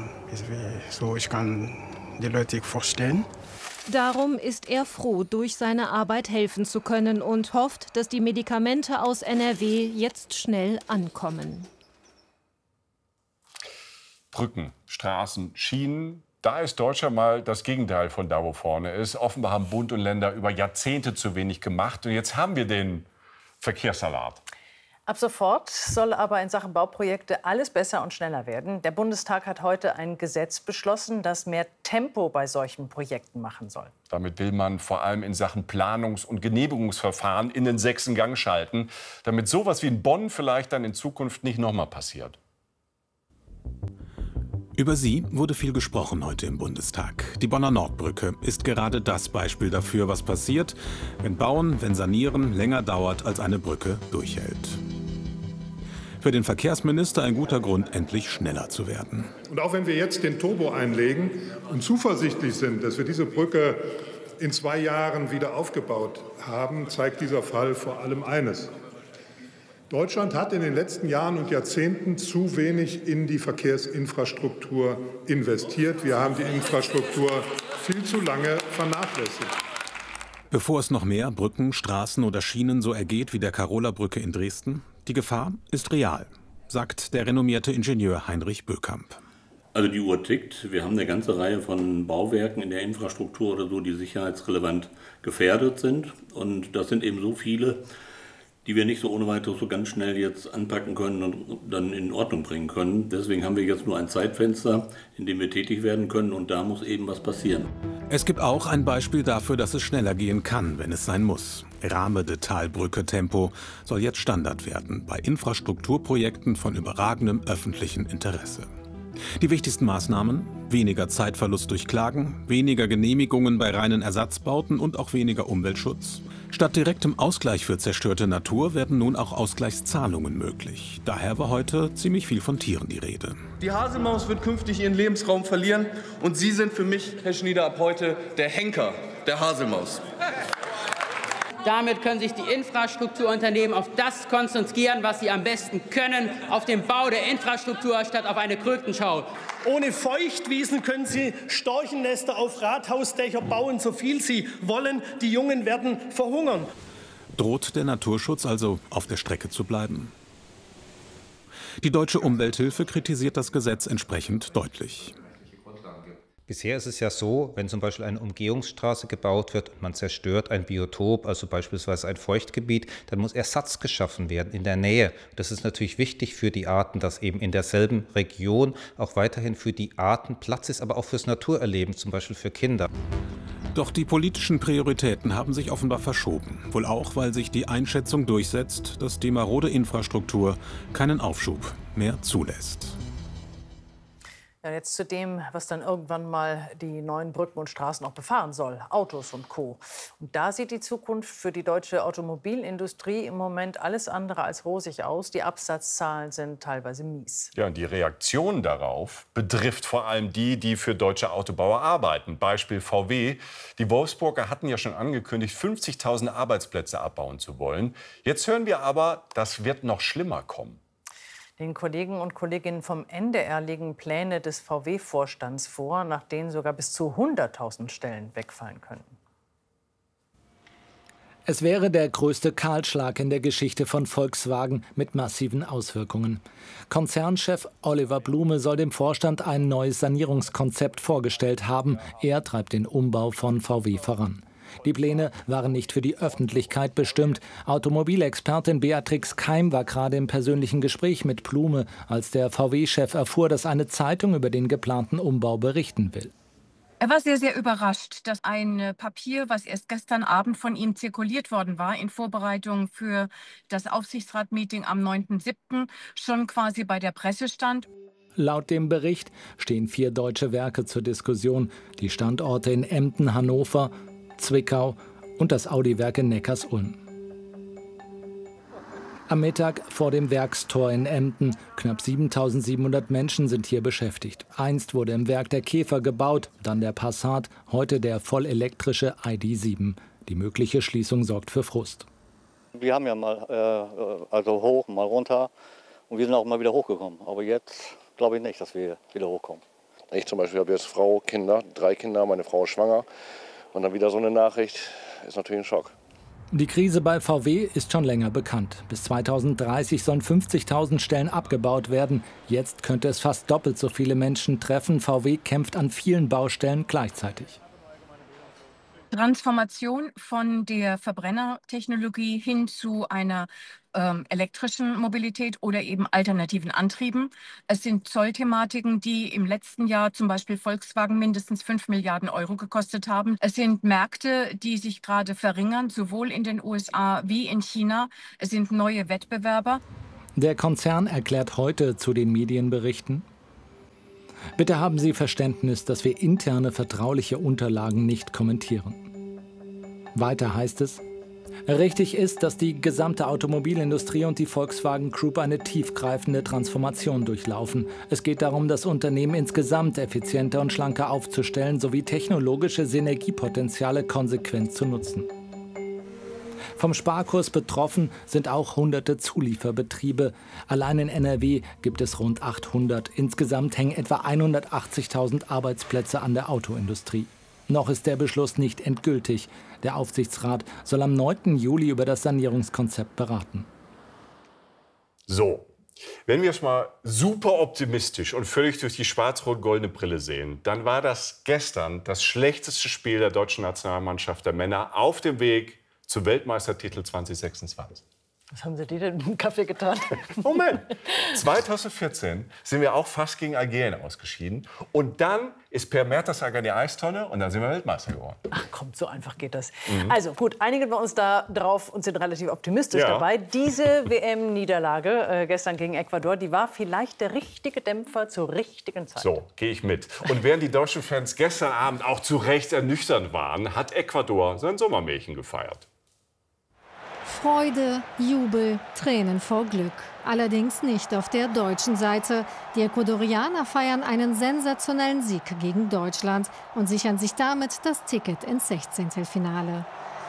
so ich kann die Leute vorstellen. Darum ist er froh, durch seine Arbeit helfen zu können und hofft, dass die Medikamente aus N R W jetzt schnell ankommen. Brücken, Straßen, Schienen. Da ist Deutschland mal das Gegenteil von da, wo vorne ist. Offenbar haben Bund und Länder über Jahrzehnte zu wenig gemacht. Und jetzt haben wir den Verkehrssalat. Ab sofort soll aber in Sachen Bauprojekte alles besser und schneller werden. Der Bundestag hat heute ein Gesetz beschlossen, das mehr Tempo bei solchen Projekten machen soll. Damit will man vor allem in Sachen Planungs- und Genehmigungsverfahren in den sechsten Gang schalten, damit sowas wie in Bonn vielleicht dann in Zukunft nicht noch mal passiert. Über sie wurde viel gesprochen heute im Bundestag. Die Bonner Nordbrücke ist gerade das Beispiel dafür, was passiert, wenn Bauen, wenn Sanieren länger dauert, als eine Brücke durchhält. Für den Verkehrsminister ein guter Grund, endlich schneller zu werden. Und auch wenn wir jetzt den Turbo einlegen und zuversichtlich sind, dass wir diese Brücke in zwei Jahren wieder aufgebaut haben, zeigt dieser Fall vor allem eines. Deutschland hat in den letzten Jahren und Jahrzehnten zu wenig in die Verkehrsinfrastruktur investiert. Wir haben die Infrastruktur viel zu lange vernachlässigt. Bevor es noch mehr Brücken, Straßen oder Schienen so ergeht wie der Karola-Brücke in Dresden, die Gefahr ist real, sagt der renommierte Ingenieur Heinrich Böckamp. Also die Uhr tickt. Wir haben eine ganze Reihe von Bauwerken in der Infrastruktur oder so, die sicherheitsrelevant gefährdet sind. Und das sind eben so viele, die wir nicht so ohne weiteres so ganz schnell jetzt anpacken können und dann in Ordnung bringen können. Deswegen haben wir jetzt nur ein Zeitfenster, in dem wir tätig werden können, und da muss eben was passieren. Es gibt auch ein Beispiel dafür, dass es schneller gehen kann, wenn es sein muss. Rahmedetalbrücke-Tempo soll jetzt Standard werden bei Infrastrukturprojekten von überragendem öffentlichen Interesse. Die wichtigsten Maßnahmen: weniger Zeitverlust durch Klagen, weniger Genehmigungen bei reinen Ersatzbauten und auch weniger Umweltschutz. Statt direktem Ausgleich für zerstörte Natur werden nun auch Ausgleichszahlungen möglich. Daher war heute ziemlich viel von Tieren die Rede. Die Haselmaus wird künftig ihren Lebensraum verlieren und Sie sind für mich, Herr Schnieder, ab heute der Henker der Haselmaus. Damit können sich die Infrastrukturunternehmen auf das konzentrieren, was sie am besten können, auf den Bau der Infrastruktur statt auf eine Krötenschau. Ohne Feuchtwiesen können Sie Storchennester auf Rathausdächer bauen, so viel Sie wollen. Die Jungen werden verhungern. Droht der Naturschutz also auf der Strecke zu bleiben? Die Deutsche Umwelthilfe kritisiert das Gesetz entsprechend deutlich. Bisher ist es ja so, wenn zum Beispiel eine Umgehungsstraße gebaut wird und man zerstört ein Biotop, also beispielsweise ein Feuchtgebiet, dann muss Ersatz geschaffen werden in der Nähe. Das ist natürlich wichtig für die Arten, dass eben in derselben Region auch weiterhin für die Arten Platz ist, aber auch fürs Naturerleben, zum Beispiel für Kinder. Doch die politischen Prioritäten haben sich offenbar verschoben. Wohl auch, weil sich die Einschätzung durchsetzt, dass die marode Infrastruktur keinen Aufschub mehr zulässt. Ja, jetzt zu dem, was dann irgendwann mal die neuen Brücken und Straßen auch befahren soll. Autos und Co. Und da sieht die Zukunft für die deutsche Automobilindustrie im Moment alles andere als rosig aus. Die Absatzzahlen sind teilweise mies. Ja, und die Reaktion darauf betrifft vor allem die, die für deutsche Autobauer arbeiten. Beispiel V W. Die Wolfsburger hatten ja schon angekündigt, fünfzigtausend Arbeitsplätze abbauen zu wollen. Jetzt hören wir aber, das wird noch schlimmer kommen. Den Kollegen und Kolleginnen vom N D R liegen Pläne des V W-Vorstands vor, nach denen sogar bis zu hunderttausend Stellen wegfallen könnten. Es wäre der größte Kahlschlag in der Geschichte von Volkswagen mit massiven Auswirkungen. Konzernchef Oliver Blume soll dem Vorstand ein neues Sanierungskonzept vorgestellt haben. Er treibt den Umbau von V W voran. Die Pläne waren nicht für die Öffentlichkeit bestimmt. Automobilexpertin Beatrix Keim war gerade im persönlichen Gespräch mit Blume, als der V W-Chef erfuhr, dass eine Zeitung über den geplanten Umbau berichten will. Er war sehr, sehr überrascht, dass ein Papier, was erst gestern Abend von ihm zirkuliert worden war, in Vorbereitung für das Aufsichtsratmeeting am neunten siebten schon quasi bei der Presse stand. Laut dem Bericht stehen vier deutsche Werke zur Diskussion. Die Standorte in Emden, Hannover, Zwickau und das Audi-Werk in Neckarsulm. Am Mittag vor dem Werkstor in Emden. Knapp siebentausendsiebenhundert Menschen sind hier beschäftigt. Einst wurde im Werk der Käfer gebaut, dann der Passat, heute der vollelektrische I D sieben. Die mögliche Schließung sorgt für Frust. Wir haben ja mal äh, also hoch, mal runter und wir sind auch mal wieder hochgekommen. Aber jetzt glaube ich nicht, dass wir wieder hochkommen. Ich zum Beispiel habe jetzt Frau, Kinder, drei Kinder, meine Frau ist schwanger. Und dann wieder so eine Nachricht, ist natürlich ein Schock. Die Krise bei V W ist schon länger bekannt. Bis zweitausenddreißig sollen fünfzigtausend Stellen abgebaut werden. Jetzt könnte es fast doppelt so viele Menschen treffen. V W kämpft an vielen Baustellen gleichzeitig. Transformation von der Verbrennertechnologie hin zu einer ähm, elektrischen Mobilität oder eben alternativen Antrieben. Es sind Zollthematiken, die im letzten Jahr zum Beispiel Volkswagen mindestens fünf Milliarden Euro gekostet haben. Es sind Märkte, die sich gerade verringern, sowohl in den U S A wie in China. Es sind neue Wettbewerber. Der Konzern erklärt heute zu den Medienberichten: Bitte haben Sie Verständnis, dass wir interne vertrauliche Unterlagen nicht kommentieren. Weiter heißt es: Richtig ist, dass die gesamte Automobilindustrie und die Volkswagen Group eine tiefgreifende Transformation durchlaufen. Es geht darum, das Unternehmen insgesamt effizienter und schlanker aufzustellen sowie technologische Synergiepotenziale konsequent zu nutzen. Vom Sparkurs betroffen sind auch hunderte Zulieferbetriebe. Allein in N R W gibt es rund achthundert. Insgesamt hängen etwa hundertachtzigtausend Arbeitsplätze an der Autoindustrie. Noch ist der Beschluss nicht endgültig. Der Aufsichtsrat soll am neunten Juli über das Sanierungskonzept beraten. So, wenn wir es mal super optimistisch und völlig durch die schwarz-rot-goldene Brille sehen, dann war das gestern das schlechteste Spiel der deutschen Nationalmannschaft der Männer auf dem Weg zum Weltmeistertitel zwanzig sechsundzwanzig. Was haben Sie dir denn im Kaffee getan? Moment. zweitausendvierzehn sind wir auch fast gegen Algerien ausgeschieden. Und dann ist Per Mertesacker in die Eistonne und dann sind wir Weltmeister geworden. Ach komm, so einfach geht das. Mhm. Also gut, einigen wir uns da drauf und sind relativ optimistisch Ja. dabei. Diese W M-Niederlage äh, gestern gegen Ecuador, die war vielleicht der richtige Dämpfer zur richtigen Zeit. So, gehe ich mit. Und während die deutschen Fans gestern Abend auch zu Recht ernüchternd waren, hat Ecuador sein Sommermärchen gefeiert. Freude, Jubel, Tränen vor Glück. Allerdings nicht auf der deutschen Seite. Die Ecuadorianer feiern einen sensationellen Sieg gegen Deutschland und sichern sich damit das Ticket ins Sechzehntelfinale.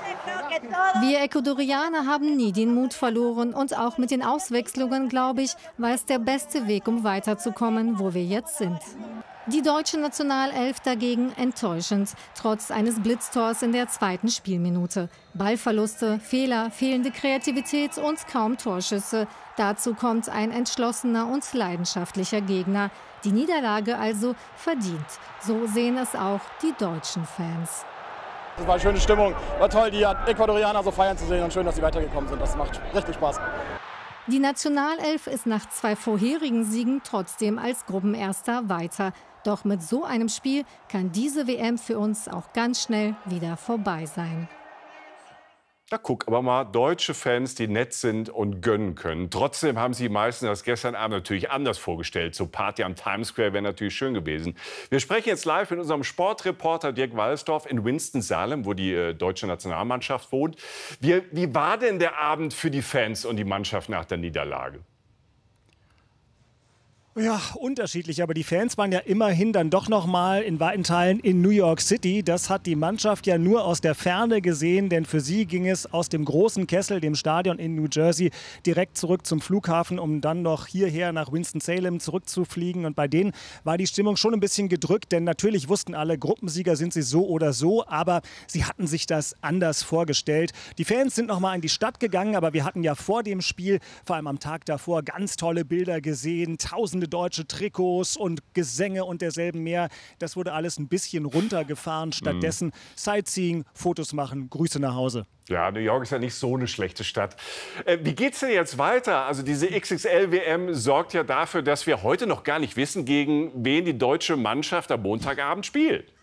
Wir Ecuadorianer haben nie den Mut verloren und auch mit den Auswechslungen, glaube ich, war es der beste Weg, um weiterzukommen, wo wir jetzt sind. Die deutsche Nationalelf dagegen enttäuschend, trotz eines Blitztors in der zweiten Spielminute. Ballverluste, Fehler, fehlende Kreativität und kaum Torschüsse. Dazu kommt ein entschlossener und leidenschaftlicher Gegner. Die Niederlage also verdient. So sehen es auch die deutschen Fans. Es war eine schöne Stimmung, war toll, die Ecuadorianer so feiern zu sehen und schön, dass sie weitergekommen sind. Das macht richtig Spaß. Die Nationalelf ist nach zwei vorherigen Siegen trotzdem als Gruppenerster weiter. Doch mit so einem Spiel kann diese W M für uns auch ganz schnell wieder vorbei sein. Da guck aber mal, deutsche Fans, die nett sind und gönnen können. Trotzdem haben sich die meisten das gestern Abend natürlich anders vorgestellt. So Party am Times Square wäre natürlich schön gewesen. Wir sprechen jetzt live mit unserem Sportreporter Dirk Walsdorf in Winston-Salem, wo die äh, deutsche Nationalmannschaft wohnt. Wie, wie war denn der Abend für die Fans und die Mannschaft nach der Niederlage? Ja, unterschiedlich, aber die Fans waren ja immerhin dann doch noch mal in weiten Teilen in New York City. Das hat die Mannschaft ja nur aus der Ferne gesehen, denn für sie ging es aus dem großen Kessel, dem Stadion in New Jersey, direkt zurück zum Flughafen, um dann noch hierher nach Winston-Salem zurückzufliegen. Und bei denen war die Stimmung schon ein bisschen gedrückt, denn natürlich wussten alle, Gruppensieger sind sie so oder so, aber sie hatten sich das anders vorgestellt. Die Fans sind noch mal in die Stadt gegangen, aber wir hatten ja vor dem Spiel, vor allem am Tag davor, ganz tolle Bilder gesehen, tausende deutsche Trikots und Gesänge und derselben mehr. Das wurde alles ein bisschen runtergefahren. Stattdessen mm. Sightseeing, Fotos machen, Grüße nach Hause. Ja, New York ist ja nicht so eine schlechte Stadt. Äh, wie geht's denn jetzt weiter? Also diese X X L W M sorgt ja dafür, dass wir heute noch gar nicht wissen, gegen wen die deutsche Mannschaft am Montagabend spielt.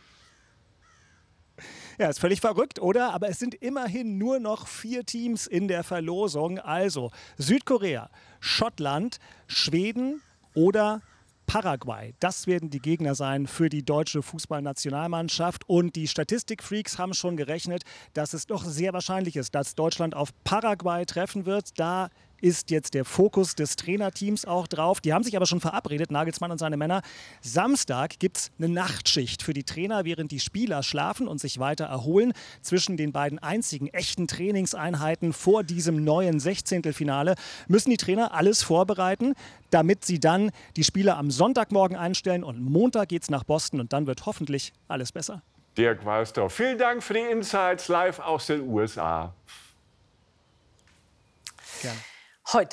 Ja, ist völlig verrückt, oder? Aber es sind immerhin nur noch vier Teams in der Verlosung. Also Südkorea, Schottland, Schweden oder Paraguay. Das werden die Gegner sein für die deutsche Fußballnationalmannschaft. Und die Statistikfreaks haben schon gerechnet, dass es doch sehr wahrscheinlich ist, dass Deutschland auf Paraguay treffen wird. Da ist jetzt der Fokus des Trainerteams auch drauf. Die haben sich aber schon verabredet, Nagelsmann und seine Männer. Samstag gibt es eine Nachtschicht für die Trainer, während die Spieler schlafen und sich weiter erholen. Zwischen den beiden einzigen echten Trainingseinheiten vor diesem neuen Sechzehntelfinale müssen die Trainer alles vorbereiten, damit sie dann die Spieler am Sonntagmorgen einstellen. Und Montag geht es nach Boston und dann wird hoffentlich alles besser. Dirk Walsdorf, vielen Dank für die Insights live aus den U S A. Gerne. Heute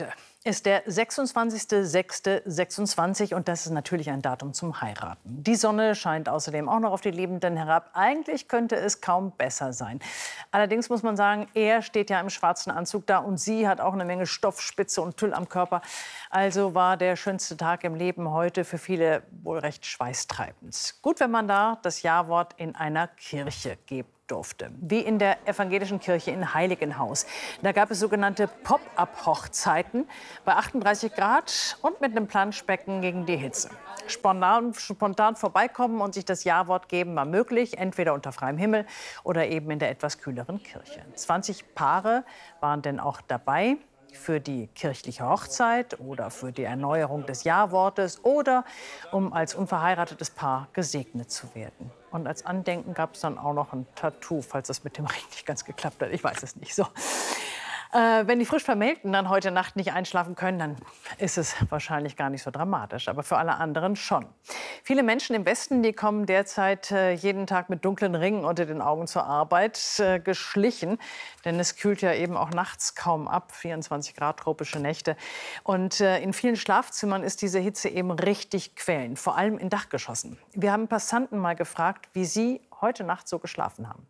ist der sechsundzwanzigster sechster sechsundzwanzig und das ist natürlich ein Datum zum Heiraten. Die Sonne scheint außerdem auch noch auf die Liebenden herab. Eigentlich könnte es kaum besser sein. Allerdings muss man sagen, er steht ja im schwarzen Anzug da und sie hat auch eine Menge Stoff, Spitze und Tüll am Körper. Also war der schönste Tag im Leben heute für viele wohl recht schweißtreibend. Gut, wenn man da das Ja-Wort in einer Kirche gibt durfte, wie in der evangelischen Kirche in Heiligenhaus. Da gab es sogenannte Pop-up-Hochzeiten bei achtunddreißig Grad und mit einem Planschbecken gegen die Hitze. Spontan, spontan vorbeikommen und sich das Ja-Wort geben war möglich, entweder unter freiem Himmel oder eben in der etwas kühleren Kirche. zwanzig Paare waren denn auch dabei für die kirchliche Hochzeit oder für die Erneuerung des Ja-Wortes oder um als unverheiratetes Paar gesegnet zu werden. Und als Andenken gab es dann auch noch ein Tattoo, falls das mit dem Ring nicht ganz geklappt hat. Ich weiß es nicht. So. Äh, wenn die frisch Vermählten dann heute Nacht nicht einschlafen können, dann ist es wahrscheinlich gar nicht so dramatisch. Aber für alle anderen schon. Viele Menschen im Westen, die kommen derzeit äh, jeden Tag mit dunklen Ringen unter den Augen zur Arbeit äh, geschlichen. Denn es kühlt ja eben auch nachts kaum ab. vierundzwanzig Grad, tropische Nächte. Und äh, in vielen Schlafzimmern ist diese Hitze eben richtig quälend. Vor allem in Dachgeschossen. Wir haben Passanten mal gefragt, wie sie heute Nacht so geschlafen haben.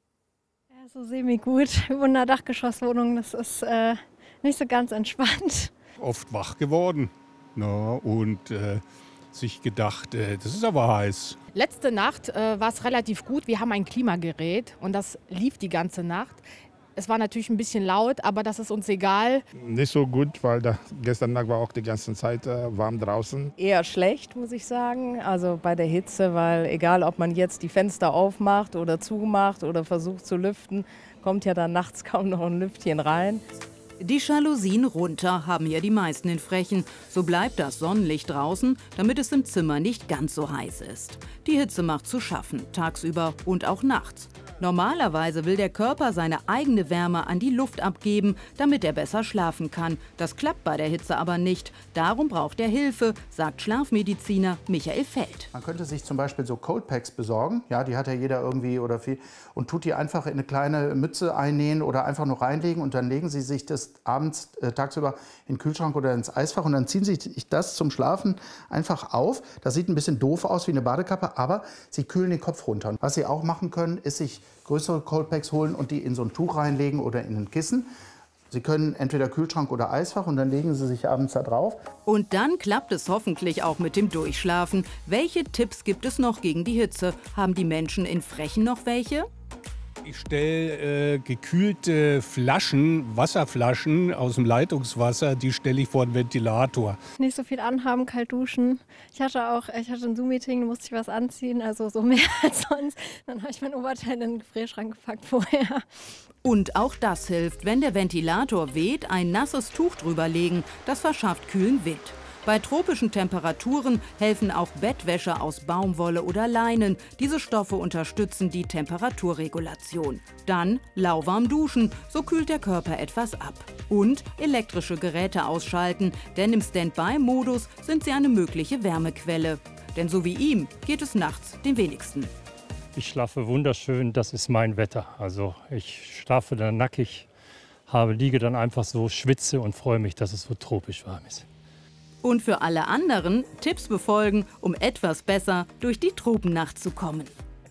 So semi-gut. Ich wohne in einer Dachgeschosswohnung, das ist äh, nicht so ganz entspannt. Oft wach geworden, na, und äh, sich gedacht, äh, das ist aber heiß. Letzte Nacht äh, war es relativ gut. Wir haben ein Klimagerät und das lief die ganze Nacht. Es war natürlich ein bisschen laut, aber das ist uns egal. Nicht so gut, weil da, gestern Nacht war auch die ganze Zeit äh, warm draußen. Eher schlecht, muss ich sagen, also bei der Hitze, weil egal, ob man jetzt die Fenster aufmacht oder zumacht oder versucht zu lüften, kommt ja dann nachts kaum noch ein Lüftchen rein. Die Jalousien runter haben ja die meisten in Frechen. So bleibt das Sonnenlicht draußen, damit es im Zimmer nicht ganz so heiß ist. Die Hitze macht zu schaffen, tagsüber und auch nachts. Normalerweise will der Körper seine eigene Wärme an die Luft abgeben, damit er besser schlafen kann. Das klappt bei der Hitze aber nicht. Darum braucht er Hilfe, sagt Schlafmediziner Michael Feld. Man könnte sich zum Beispiel so Cold Packs besorgen, ja, die hat ja jeder irgendwie oder viel, und tut die einfach in eine kleine Mütze einnähen oder einfach nur reinlegen und dann legen Sie sich das abends, äh, tagsüber in den Kühlschrank oder ins Eisfach und dann ziehen Sie sich das zum Schlafen einfach auf. Das sieht ein bisschen doof aus wie eine Badekappe, aber Sie kühlen den Kopf runter. Was Sie auch machen können, ist sich größere Cold Packs holen und die in so ein Tuch reinlegen oder in ein Kissen. Sie können entweder Kühlschrank oder Eisfach und dann legen Sie sich abends da drauf. Und dann klappt es hoffentlich auch mit dem Durchschlafen. Welche Tipps gibt es noch gegen die Hitze? Haben die Menschen in Frechen noch welche? Ich stelle äh, gekühlte Flaschen, Wasserflaschen aus dem Leitungswasser, die stelle ich vor den Ventilator. Nicht so viel anhaben, kalt duschen. Ich hatte auch, ich hatte ein Zoom-Meeting, da musste ich was anziehen, also so mehr als sonst. Dann habe ich mein Oberteil in den Gefrierschrank gepackt vorher. Und auch das hilft, wenn der Ventilator weht, ein nasses Tuch drüber legen. Das verschafft kühlen Wind. Bei tropischen Temperaturen helfen auch Bettwäsche aus Baumwolle oder Leinen. Diese Stoffe unterstützen die Temperaturregulation. Dann lauwarm duschen, so kühlt der Körper etwas ab. Und elektrische Geräte ausschalten, denn im Standby-Modus sind sie eine mögliche Wärmequelle. Denn so wie ihm geht es nachts den wenigsten. Ich schlafe wunderschön, das ist mein Wetter. Also ich schlafe dann nackig, habe, liege dann einfach so, schwitze und freue mich, dass es so tropisch warm ist. Und für alle anderen Tipps befolgen, um etwas besser durch die Tropennacht zu kommen.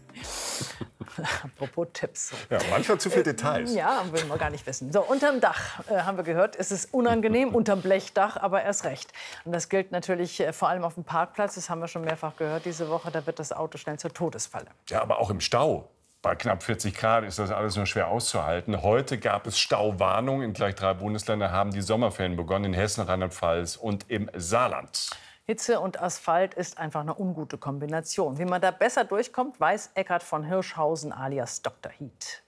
Apropos Tipps. Ja, manchmal zu viele Details. Ja, will man gar nicht wissen. So, unterm Dach äh, haben wir gehört, es ist unangenehm, unterm Blechdach, aber erst recht. Und das gilt natürlich äh, vor allem auf dem Parkplatz, das haben wir schon mehrfach gehört diese Woche, da wird das Auto schnell zur Todesfalle. Ja, aber auch im Stau. Bei knapp vierzig Grad ist das alles nur schwer auszuhalten. Heute gab es Stauwarnungen. In gleich drei Bundesländern haben die Sommerferien begonnen, in Hessen, Rheinland-Pfalz und im Saarland. Hitze und Asphalt ist einfach eine ungute Kombination. Wie man da besser durchkommt, weiß Eckhard von Hirschhausen alias Doktor Heat.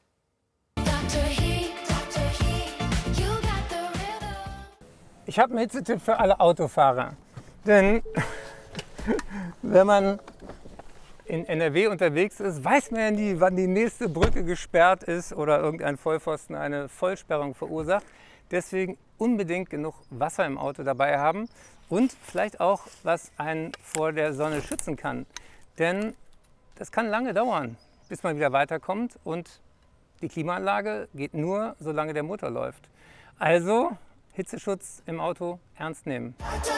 Ich habe einen Hitzetipp für alle Autofahrer. Denn wenn man in N R W unterwegs ist, weiß man ja nie, wann die nächste Brücke gesperrt ist oder irgendein Vollpfosten eine Vollsperrung verursacht. Deswegen unbedingt genug Wasser im Auto dabei haben und vielleicht auch, was einen vor der Sonne schützen kann. Denn das kann lange dauern, bis man wieder weiterkommt und die Klimaanlage geht nur, solange der Motor läuft. Also Hitzeschutz im Auto ernst nehmen.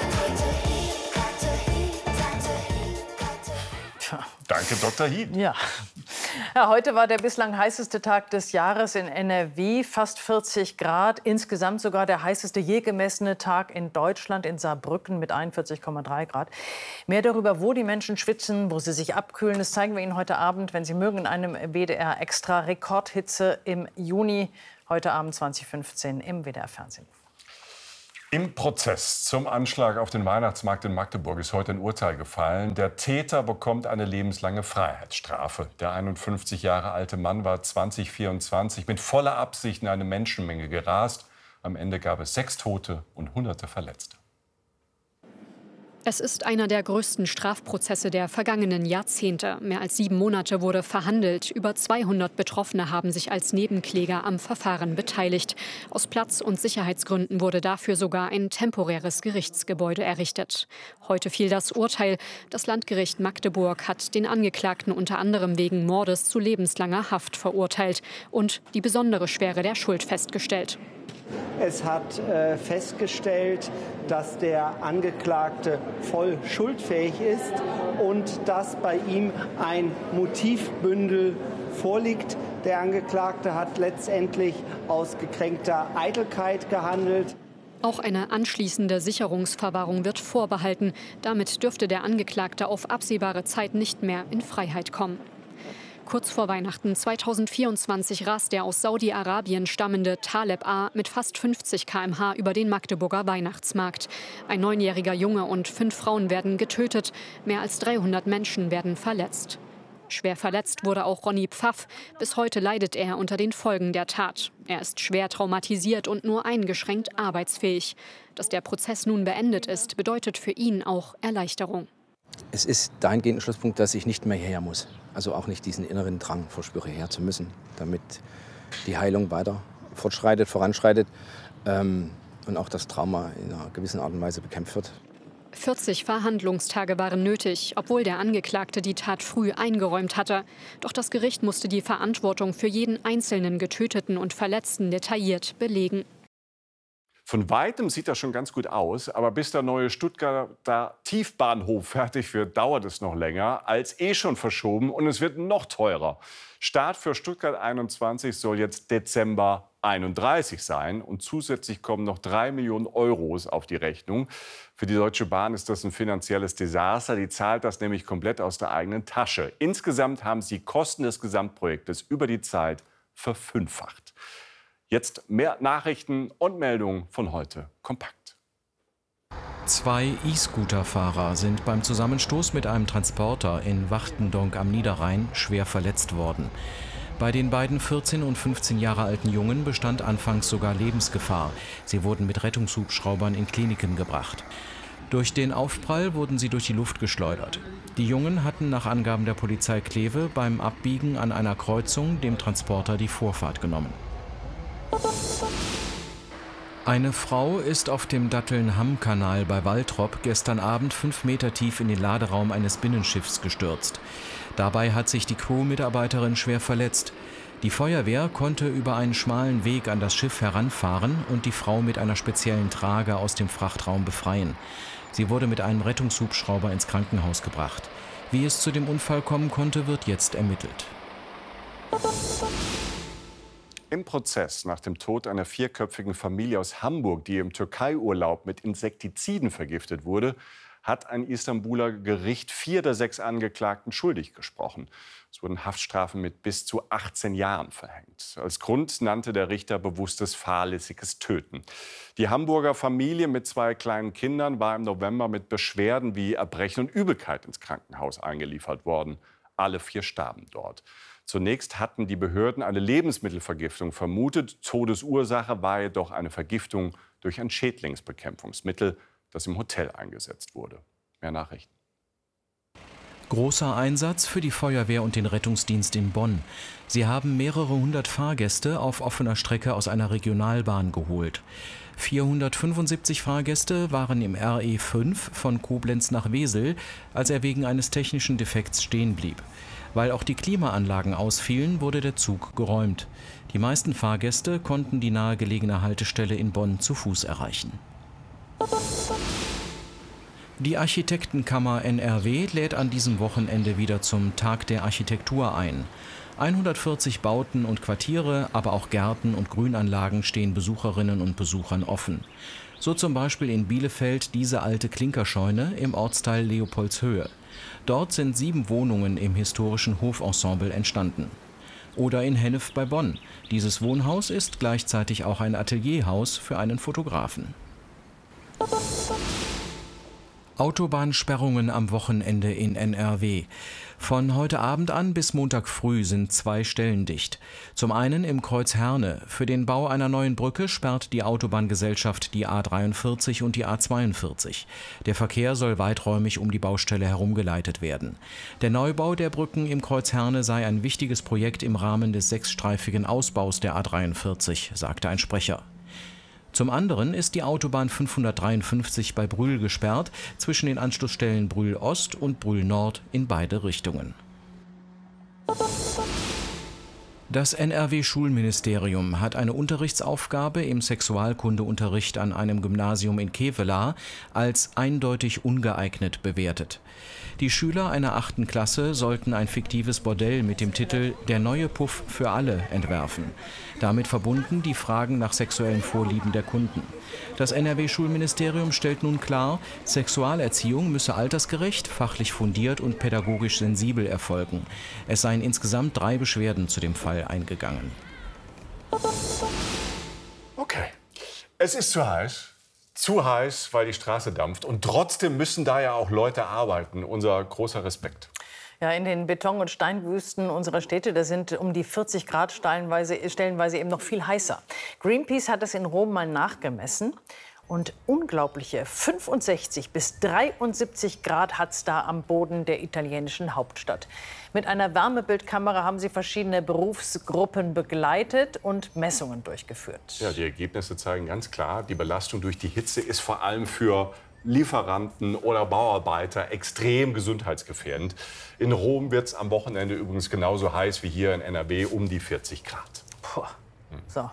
Danke, Doktor Hied. Ja. Ja, heute war der bislang heißeste Tag des Jahres in N R W, fast vierzig Grad. Insgesamt sogar der heißeste je gemessene Tag in Deutschland, in Saarbrücken mit einundvierzig Komma drei Grad. Mehr darüber, wo die Menschen schwitzen, wo sie sich abkühlen, das zeigen wir Ihnen heute Abend, wenn Sie mögen, in einem W D R-Extra Rekordhitze im Juni, heute Abend zwanzig Uhr fünfzehn im W D R-Fernsehen. Im Prozess zum Anschlag auf den Weihnachtsmarkt in Magdeburg ist heute ein Urteil gefallen. Der Täter bekommt eine lebenslange Freiheitsstrafe. Der einundfünfzig Jahre alte Mann war zwanzig vierundzwanzig mit voller Absicht in eine Menschenmenge gerast. Am Ende gab es sechs Tote und hunderte Verletzte. Es ist einer der größten Strafprozesse der vergangenen Jahrzehnte. Mehr als sieben Monate wurde verhandelt. Über zweihundert Betroffene haben sich als Nebenkläger am Verfahren beteiligt. Aus Platz- und Sicherheitsgründen wurde dafür sogar ein temporäres Gerichtsgebäude errichtet. Heute fiel das Urteil. Das Landgericht Magdeburg hat den Angeklagten unter anderem wegen Mordes zu lebenslanger Haft verurteilt und die besondere Schwere der Schuld festgestellt. Es hat äh, festgestellt, dass der Angeklagte voll schuldfähig ist und dass bei ihm ein Motivbündel vorliegt. Der Angeklagte hat letztendlich aus gekränkter Eitelkeit gehandelt. Auch eine anschließende Sicherungsverwahrung wird vorbehalten. Damit dürfte der Angeklagte auf absehbare Zeit nicht mehr in Freiheit kommen. Kurz vor Weihnachten zweitausendvierundzwanzig rast der aus Saudi-Arabien stammende Taleb A. mit fast fünfzig Kilometer pro Stunde über den Magdeburger Weihnachtsmarkt. Ein neunjähriger Junge und fünf Frauen werden getötet. Mehr als dreihundert Menschen werden verletzt. Schwer verletzt wurde auch Ronny Pfaff. Bis heute leidet er unter den Folgen der Tat. Er ist schwer traumatisiert und nur eingeschränkt arbeitsfähig. Dass der Prozess nun beendet ist, bedeutet für ihn auch Erleichterung. Es ist dahingehend ein Schlusspunkt, dass ich nicht mehr hierher muss. Also auch nicht diesen inneren Drang verspüre, her zu müssen, damit die Heilung weiter fortschreitet, voranschreitet ähm, und auch das Trauma in einer gewissen Art und Weise bekämpft wird. vierzig Verhandlungstage waren nötig, obwohl der Angeklagte die Tat früh eingeräumt hatte. Doch das Gericht musste die Verantwortung für jeden einzelnen Getöteten und Verletzten detailliert belegen. Von Weitem sieht das schon ganz gut aus, aber bis der neue Stuttgarter Tiefbahnhof fertig wird, dauert es noch länger, als eh schon verschoben, und es wird noch teurer. Start für Stuttgart einundzwanzig soll jetzt Dezember einunddreißig sein, und zusätzlich kommen noch drei Millionen Euros auf die Rechnung. Für die Deutsche Bahn ist das ein finanzielles Desaster. Die zahlt das nämlich komplett aus der eigenen Tasche. Insgesamt haben sie die Kosten des Gesamtprojektes über die Zeit verfünffacht. Jetzt mehr Nachrichten und Meldungen von heute kompakt. Zwei E-Scooter-Fahrer sind beim Zusammenstoß mit einem Transporter in Wachtendonk am Niederrhein schwer verletzt worden. Bei den beiden vierzehn und fünfzehn Jahre alten Jungen bestand anfangs sogar Lebensgefahr. Sie wurden mit Rettungshubschraubern in Kliniken gebracht. Durch den Aufprall wurden sie durch die Luft geschleudert. Die Jungen hatten nach Angaben der Polizei Kleve beim Abbiegen an einer Kreuzung dem Transporter die Vorfahrt genommen. Eine Frau ist auf dem Datteln-Hamm-Kanal bei Waltrop gestern Abend fünf Meter tief in den Laderaum eines Binnenschiffs gestürzt. Dabei hat sich die Crew-Mitarbeiterin schwer verletzt. Die Feuerwehr konnte über einen schmalen Weg an das Schiff heranfahren und die Frau mit einer speziellen Trage aus dem Frachtraum befreien. Sie wurde mit einem Rettungshubschrauber ins Krankenhaus gebracht. Wie es zu dem Unfall kommen konnte, wird jetzt ermittelt. Im Prozess nach dem Tod einer vierköpfigen Familie aus Hamburg, die im Türkei-Urlaub mit Insektiziden vergiftet wurde, hat ein Istanbuler Gericht vier der sechs Angeklagten schuldig gesprochen. Es wurden Haftstrafen mit bis zu achtzehn Jahren verhängt. Als Grund nannte der Richter bewusstes fahrlässiges Töten. Die Hamburger Familie mit zwei kleinen Kindern war im November mit Beschwerden wie Erbrechen und Übelkeit ins Krankenhaus eingeliefert worden. Alle vier starben dort. Zunächst hatten die Behörden eine Lebensmittelvergiftung vermutet. Todesursache war jedoch eine Vergiftung durch ein Schädlingsbekämpfungsmittel, das im Hotel eingesetzt wurde. Mehr Nachrichten. Großer Einsatz für die Feuerwehr und den Rettungsdienst in Bonn. Sie haben mehrere hundert Fahrgäste auf offener Strecke aus einer Regionalbahn geholt. vierhundertfünfundsiebzig Fahrgäste waren im R E fünf von Koblenz nach Wesel, als er wegen eines technischen Defekts stehen blieb. Weil auch die Klimaanlagen ausfielen, wurde der Zug geräumt. Die meisten Fahrgäste konnten die nahegelegene Haltestelle in Bonn zu Fuß erreichen. Die Architektenkammer N R W lädt an diesem Wochenende wieder zum Tag der Architektur ein. hundertvierzig Bauten und Quartiere, aber auch Gärten und Grünanlagen stehen Besucherinnen und Besuchern offen. So zum Beispiel in Bielefeld diese alte Klinkerscheune im Ortsteil Leopoldshöhe. Dort sind sieben Wohnungen im historischen Hofensemble entstanden. Oder in Hennef bei Bonn. Dieses Wohnhaus ist gleichzeitig auch ein Atelierhaus für einen Fotografen. Autobahnsperrungen am Wochenende in N R W. Von heute Abend an bis Montag früh sind zwei Stellen dicht. Zum einen im Kreuz Herne. Für den Bau einer neuen Brücke sperrt die Autobahngesellschaft die A dreiundvierzig und die A zweiundvierzig. Der Verkehr soll weiträumig um die Baustelle herumgeleitet werden. Der Neubau der Brücken im Kreuz Herne sei ein wichtiges Projekt im Rahmen des sechsstreifigen Ausbaus der A dreiundvierzig, sagte ein Sprecher. Zum anderen ist die Autobahn fünfhundertdreiundfünfzig bei Brühl gesperrt, zwischen den Anschlussstellen Brühl Ost und Brühl Nord in beide Richtungen. Das N R W-Schulministerium hat eine Unterrichtsaufgabe im Sexualkundeunterricht an einem Gymnasium in Kevelaer als eindeutig ungeeignet bewertet. Die Schüler einer achten Klasse sollten ein fiktives Bordell mit dem Titel »Der neue Puff für alle« entwerfen. Damit verbunden die Fragen nach sexuellen Vorlieben der Kunden. Das N R W-Schulministerium stellt nun klar, Sexualerziehung müsse altersgerecht, fachlich fundiert und pädagogisch sensibel erfolgen. Es seien insgesamt drei Beschwerden zu dem Fall eingegangen. Okay, es ist zu heiß. Zu heiß, weil die Straße dampft. Und trotzdem müssen da ja auch Leute arbeiten. Unser großer Respekt. Ja, in den Beton- und Steinwüsten unserer Städte, da sind um die vierzig Grad stellenweise, stellenweise eben noch viel heißer. Greenpeace hat das in Rom mal nachgemessen. Und unglaubliche fünfundsechzig bis dreiundsiebzig Grad hat es da am Boden der italienischen Hauptstadt. Mit einer Wärmebildkamera haben sie verschiedene Berufsgruppen begleitet und Messungen durchgeführt. Ja, die Ergebnisse zeigen ganz klar, die Belastung durch die Hitze ist vor allem für Lieferanten oder Bauarbeiter extrem gesundheitsgefährdend. In Rom wird es am Wochenende übrigens genauso heiß wie hier in N R W, um die vierzig Grad. Puh. So.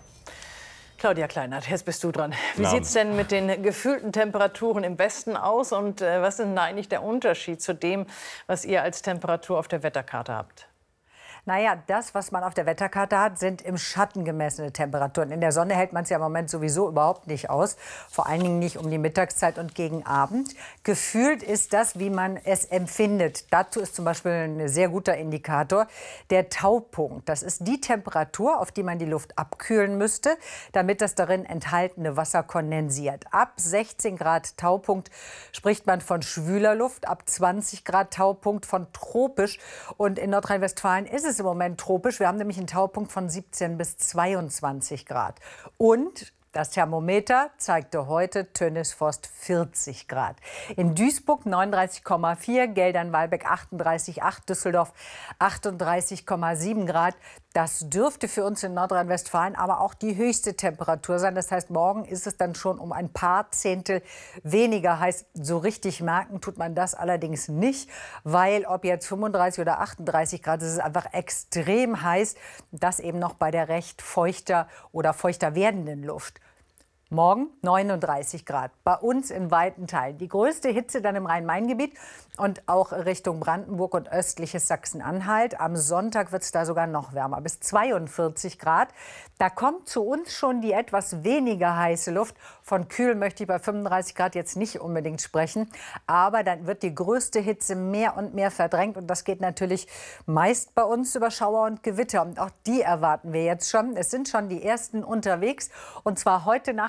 Claudia Kleinert, jetzt bist du dran. Wie sieht es denn mit den gefühlten Temperaturen im Westen aus? Und äh, was ist denn eigentlich der Unterschied zu dem, was ihr als Temperatur auf der Wetterkarte habt? Naja, das, was man auf der Wetterkarte hat, sind im Schatten gemessene Temperaturen. In der Sonne hält man es ja im Moment sowieso überhaupt nicht aus. Vor allen Dingen nicht um die Mittagszeit und gegen Abend. Gefühlt ist das, wie man es empfindet. Dazu ist zum Beispiel ein sehr guter Indikator der Taupunkt. Das ist die Temperatur, auf die man die Luft abkühlen müsste, damit das darin enthaltene Wasser kondensiert. Ab sechzehn Grad Taupunkt spricht man von schwüler Luft, ab zwanzig Grad Taupunkt von tropisch. Und in Nordrhein-Westfalen ist es im Moment tropisch. Wir haben nämlich einen Taupunkt von siebzehn bis zweiundzwanzig Grad. Und das Thermometer zeigte heute Tönnesforst vierzig Grad. In Duisburg neununddreißig Komma vier, Geldern-Walbeck achtunddreißig Komma acht, Düsseldorf achtunddreißig Komma sieben Grad. Das dürfte für uns in Nordrhein-Westfalen aber auch die höchste Temperatur sein. Das heißt, morgen ist es dann schon um ein paar Zehntel weniger heiß. So richtig merken tut man das allerdings nicht, weil ob jetzt fünfunddreißig oder achtunddreißig Grad, es ist einfach extrem heiß. Das eben noch bei der recht feuchter oder feuchter werdenden Luft. Morgen neununddreißig Grad, bei uns in weiten Teilen. Die größte Hitze dann im Rhein-Main-Gebiet und auch Richtung Brandenburg und östliches Sachsen-Anhalt. Am Sonntag wird es da sogar noch wärmer, bis zweiundvierzig Grad. Da kommt zu uns schon die etwas weniger heiße Luft. Von kühl möchte ich bei fünfunddreißig Grad jetzt nicht unbedingt sprechen. Aber dann wird die größte Hitze mehr und mehr verdrängt. Und das geht natürlich meist bei uns über Schauer und Gewitter. Und auch die erwarten wir jetzt schon. Es sind schon die ersten unterwegs. Und zwar heute Nacht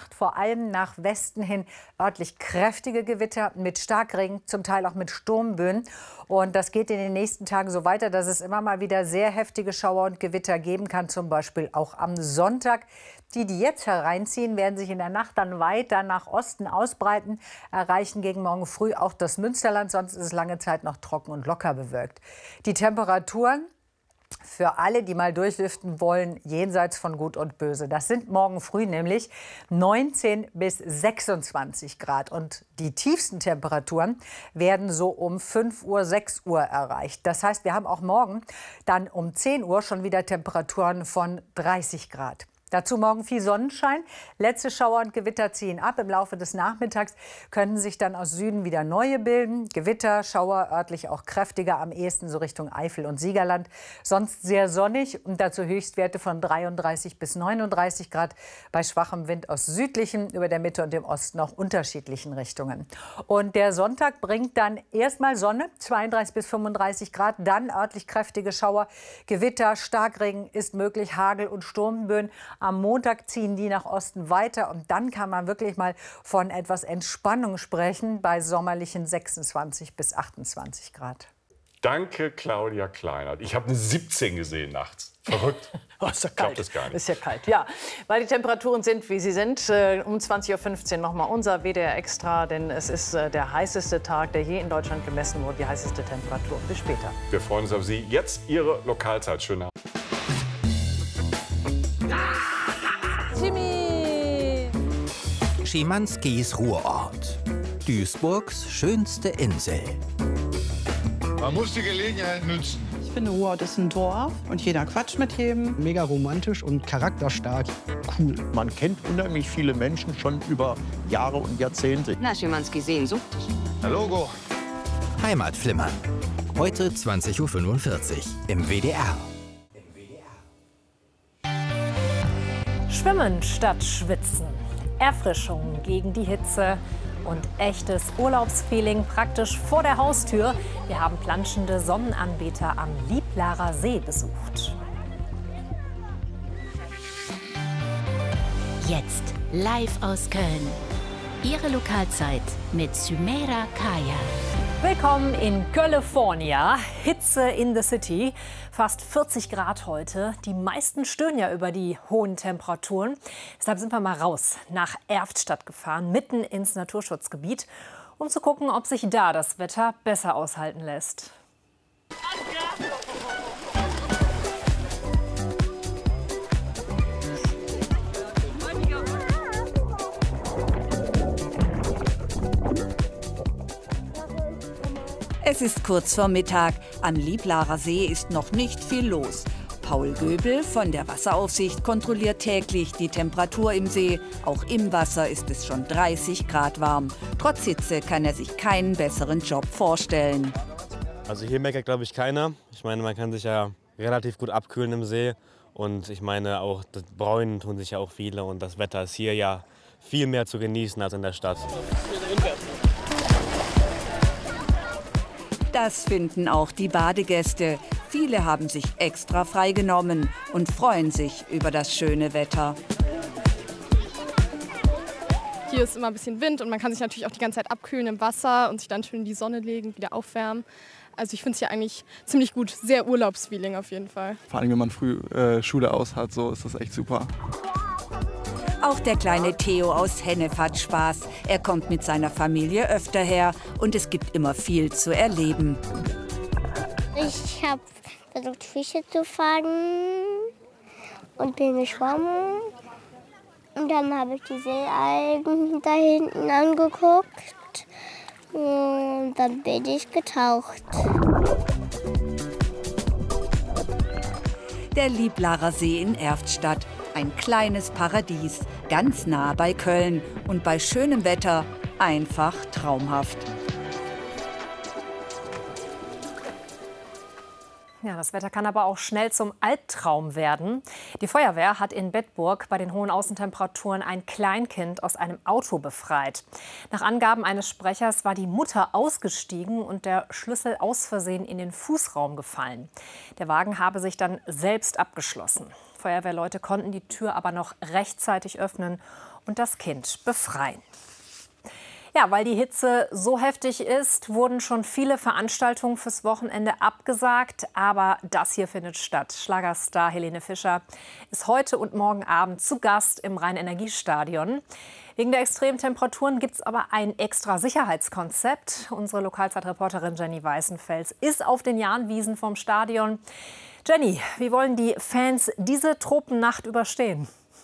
Nacht vor allem nach Westen hin örtlich kräftige Gewitter mit Starkregen, zum Teil auch mit Sturmböen. Und das geht in den nächsten Tagen so weiter, dass es immer mal wieder sehr heftige Schauer und Gewitter geben kann, zum Beispiel auch am Sonntag. Die, die jetzt hereinziehen, werden sich in der Nacht dann weiter nach Osten ausbreiten, erreichen gegen morgen früh auch das Münsterland. Sonst ist es lange Zeit noch trocken und locker bewölkt. Die Temperaturen für alle, die mal durchlüften wollen, jenseits von Gut und Böse. Das sind morgen früh nämlich neunzehn bis sechsundzwanzig Grad. Und die tiefsten Temperaturen werden so um fünf Uhr, sechs Uhr erreicht. Das heißt, wir haben auch morgen dann um zehn Uhr schon wieder Temperaturen von dreißig Grad. Dazu morgen viel Sonnenschein. Letzte Schauer und Gewitter ziehen ab. Im Laufe des Nachmittags können sich dann aus Süden wieder neue bilden. Gewitter, Schauer, örtlich auch kräftiger, am ehesten so Richtung Eifel und Siegerland. Sonst sehr sonnig und dazu Höchstwerte von dreiunddreißig bis neununddreißig Grad. Bei schwachem Wind aus südlichen, über der Mitte und dem Osten auch unterschiedlichen Richtungen. Und der Sonntag bringt dann erstmal Sonne, zweiunddreißig bis fünfunddreißig Grad. Dann örtlich kräftige Schauer, Gewitter, Starkregen ist möglich, Hagel und Sturmböen. Am Montag ziehen die nach Osten weiter und dann kann man wirklich mal von etwas Entspannung sprechen bei sommerlichen sechsundzwanzig bis achtundzwanzig Grad. Danke, Claudia Kleinert. Ich habe eine siebzehn gesehen nachts. Verrückt. Oh, ist ja Ich glaub kalt. das gar nicht. Ist ja kalt, ja. Weil die Temperaturen sind, wie sie sind. Äh, um zwanzig Uhr fünfzehn noch mal unser W D R Extra, denn es ist äh, der heißeste Tag, der je in Deutschland gemessen wurde, die heißeste Temperatur. Bis später. Wir freuen uns auf Sie. Jetzt Ihre Lokalzeit. Schönen Abend. Timmy! Schimanskis Ruhrort. Duisburgs schönste Insel. Man muss die Gelegenheit nutzen. Ich finde, Ruhrort ist ein Dorf und jeder quatscht mit jedem. Mega romantisch und charakterstark. Cool. Man kennt unheimlich viele Menschen schon über Jahre und Jahrzehnte. Na, Schimanski Sehnsucht. Herr Logo. Heimatflimmern. Heute zwanzig Uhr fünfundvierzig im W D R. Schwimmen statt Schwitzen. Erfrischung gegen die Hitze. Und echtes Urlaubsfeeling praktisch vor der Haustür. Wir haben planschende Sonnenanbeter am Lieplarer See besucht. Jetzt live aus Köln. Ihre Lokalzeit mit Sumeira Kaya. Willkommen in California. Hitze in the City. Fast vierzig Grad heute. Die meisten stöhnen ja über die hohen Temperaturen. Deshalb sind wir mal raus nach Erftstadt gefahren, mitten ins Naturschutzgebiet, um zu gucken, ob sich da das Wetter besser aushalten lässt. Es ist kurz vor Mittag. Am Lieplarer See ist noch nicht viel los. Paul Göbel von der Wasseraufsicht kontrolliert täglich die Temperatur im See. Auch im Wasser ist es schon dreißig Grad warm. Trotz Hitze kann er sich keinen besseren Job vorstellen. Also hier meckert, glaube ich, keiner. Ich meine, man kann sich ja relativ gut abkühlen im See. Und ich meine, auch das Bräunen tun sich ja auch viele. Und das Wetter ist hier ja viel mehr zu genießen als in der Stadt. Das finden auch die Badegäste. Viele haben sich extra freigenommen und freuen sich über das schöne Wetter. Hier ist immer ein bisschen Wind und man kann sich natürlich auch die ganze Zeit abkühlen im Wasser und sich dann schön in die Sonne legen, wieder aufwärmen. Also ich finde es hier eigentlich ziemlich gut. Sehr Urlaubsfeeling auf jeden Fall. Vor allem, wenn man früh äh, Schule aus hat, so ist das echt super. Auch der kleine Theo aus Hennef hat Spaß. Er kommt mit seiner Familie öfter her und es gibt immer viel zu erleben. Ich habe versucht, Fische zu fangen und bin geschwommen. Und dann habe ich die Seealgen da hinten angeguckt und dann bin ich getaucht. Der Lieplarer See in Erftstadt. Ein kleines Paradies, ganz nah bei Köln und bei schönem Wetter einfach traumhaft. Ja, das Wetter kann aber auch schnell zum Albtraum werden. Die Feuerwehr hat in Bedburg bei den hohen Außentemperaturen ein Kleinkind aus einem Auto befreit. Nach Angaben eines Sprechers war die Mutter ausgestiegen und der Schlüssel aus Versehen in den Fußraum gefallen. Der Wagen habe sich dann selbst abgeschlossen. Feuerwehrleute konnten die Tür aber noch rechtzeitig öffnen und das Kind befreien. Ja, weil die Hitze so heftig ist, wurden schon viele Veranstaltungen fürs Wochenende abgesagt. Aber das hier findet statt. Schlagerstar Helene Fischer ist heute und morgen Abend zu Gast im Rhein-Energie-Stadion. Wegen der extremen Temperaturen gibt es aber ein extra Sicherheitskonzept. Unsere Lokalzeitreporterin Jenny Weißenfels ist auf den Jahnwiesen vom Stadion. Jenny, wie wollen die Fans diese Tropennacht überstehen?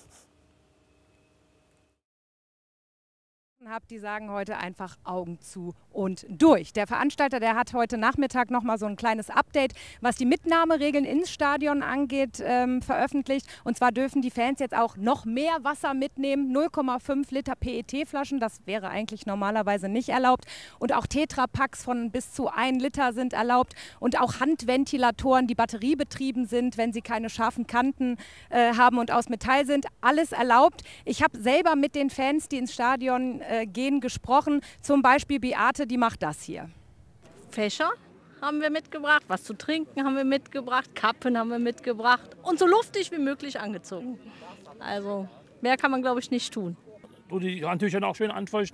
Habt, die sagen heute einfach Augen zu und durch. Der Veranstalter, der hat heute Nachmittag noch mal so ein kleines Update, was die Mitnahmeregeln ins Stadion angeht, ähm, veröffentlicht. Und zwar dürfen die Fans jetzt auch noch mehr Wasser mitnehmen, null Komma fünf Liter P E T-Flaschen, das wäre eigentlich normalerweise nicht erlaubt. Und auch Tetrapacks von bis zu ein Liter sind erlaubt. Und auch Handventilatoren, die batteriebetrieben sind, wenn sie keine scharfen Kanten äh, haben und aus Metall sind, alles erlaubt. Ich habe selber mit den Fans, die ins Stadion äh, gehen, gesprochen. Zum Beispiel Beate, die macht das hier. Fächer haben wir mitgebracht, was zu trinken haben wir mitgebracht, Kappen haben wir mitgebracht und so luftig wie möglich angezogen. Also mehr kann man, glaube ich, nicht tun. Wo die Handtücher auch schön anfeuchten.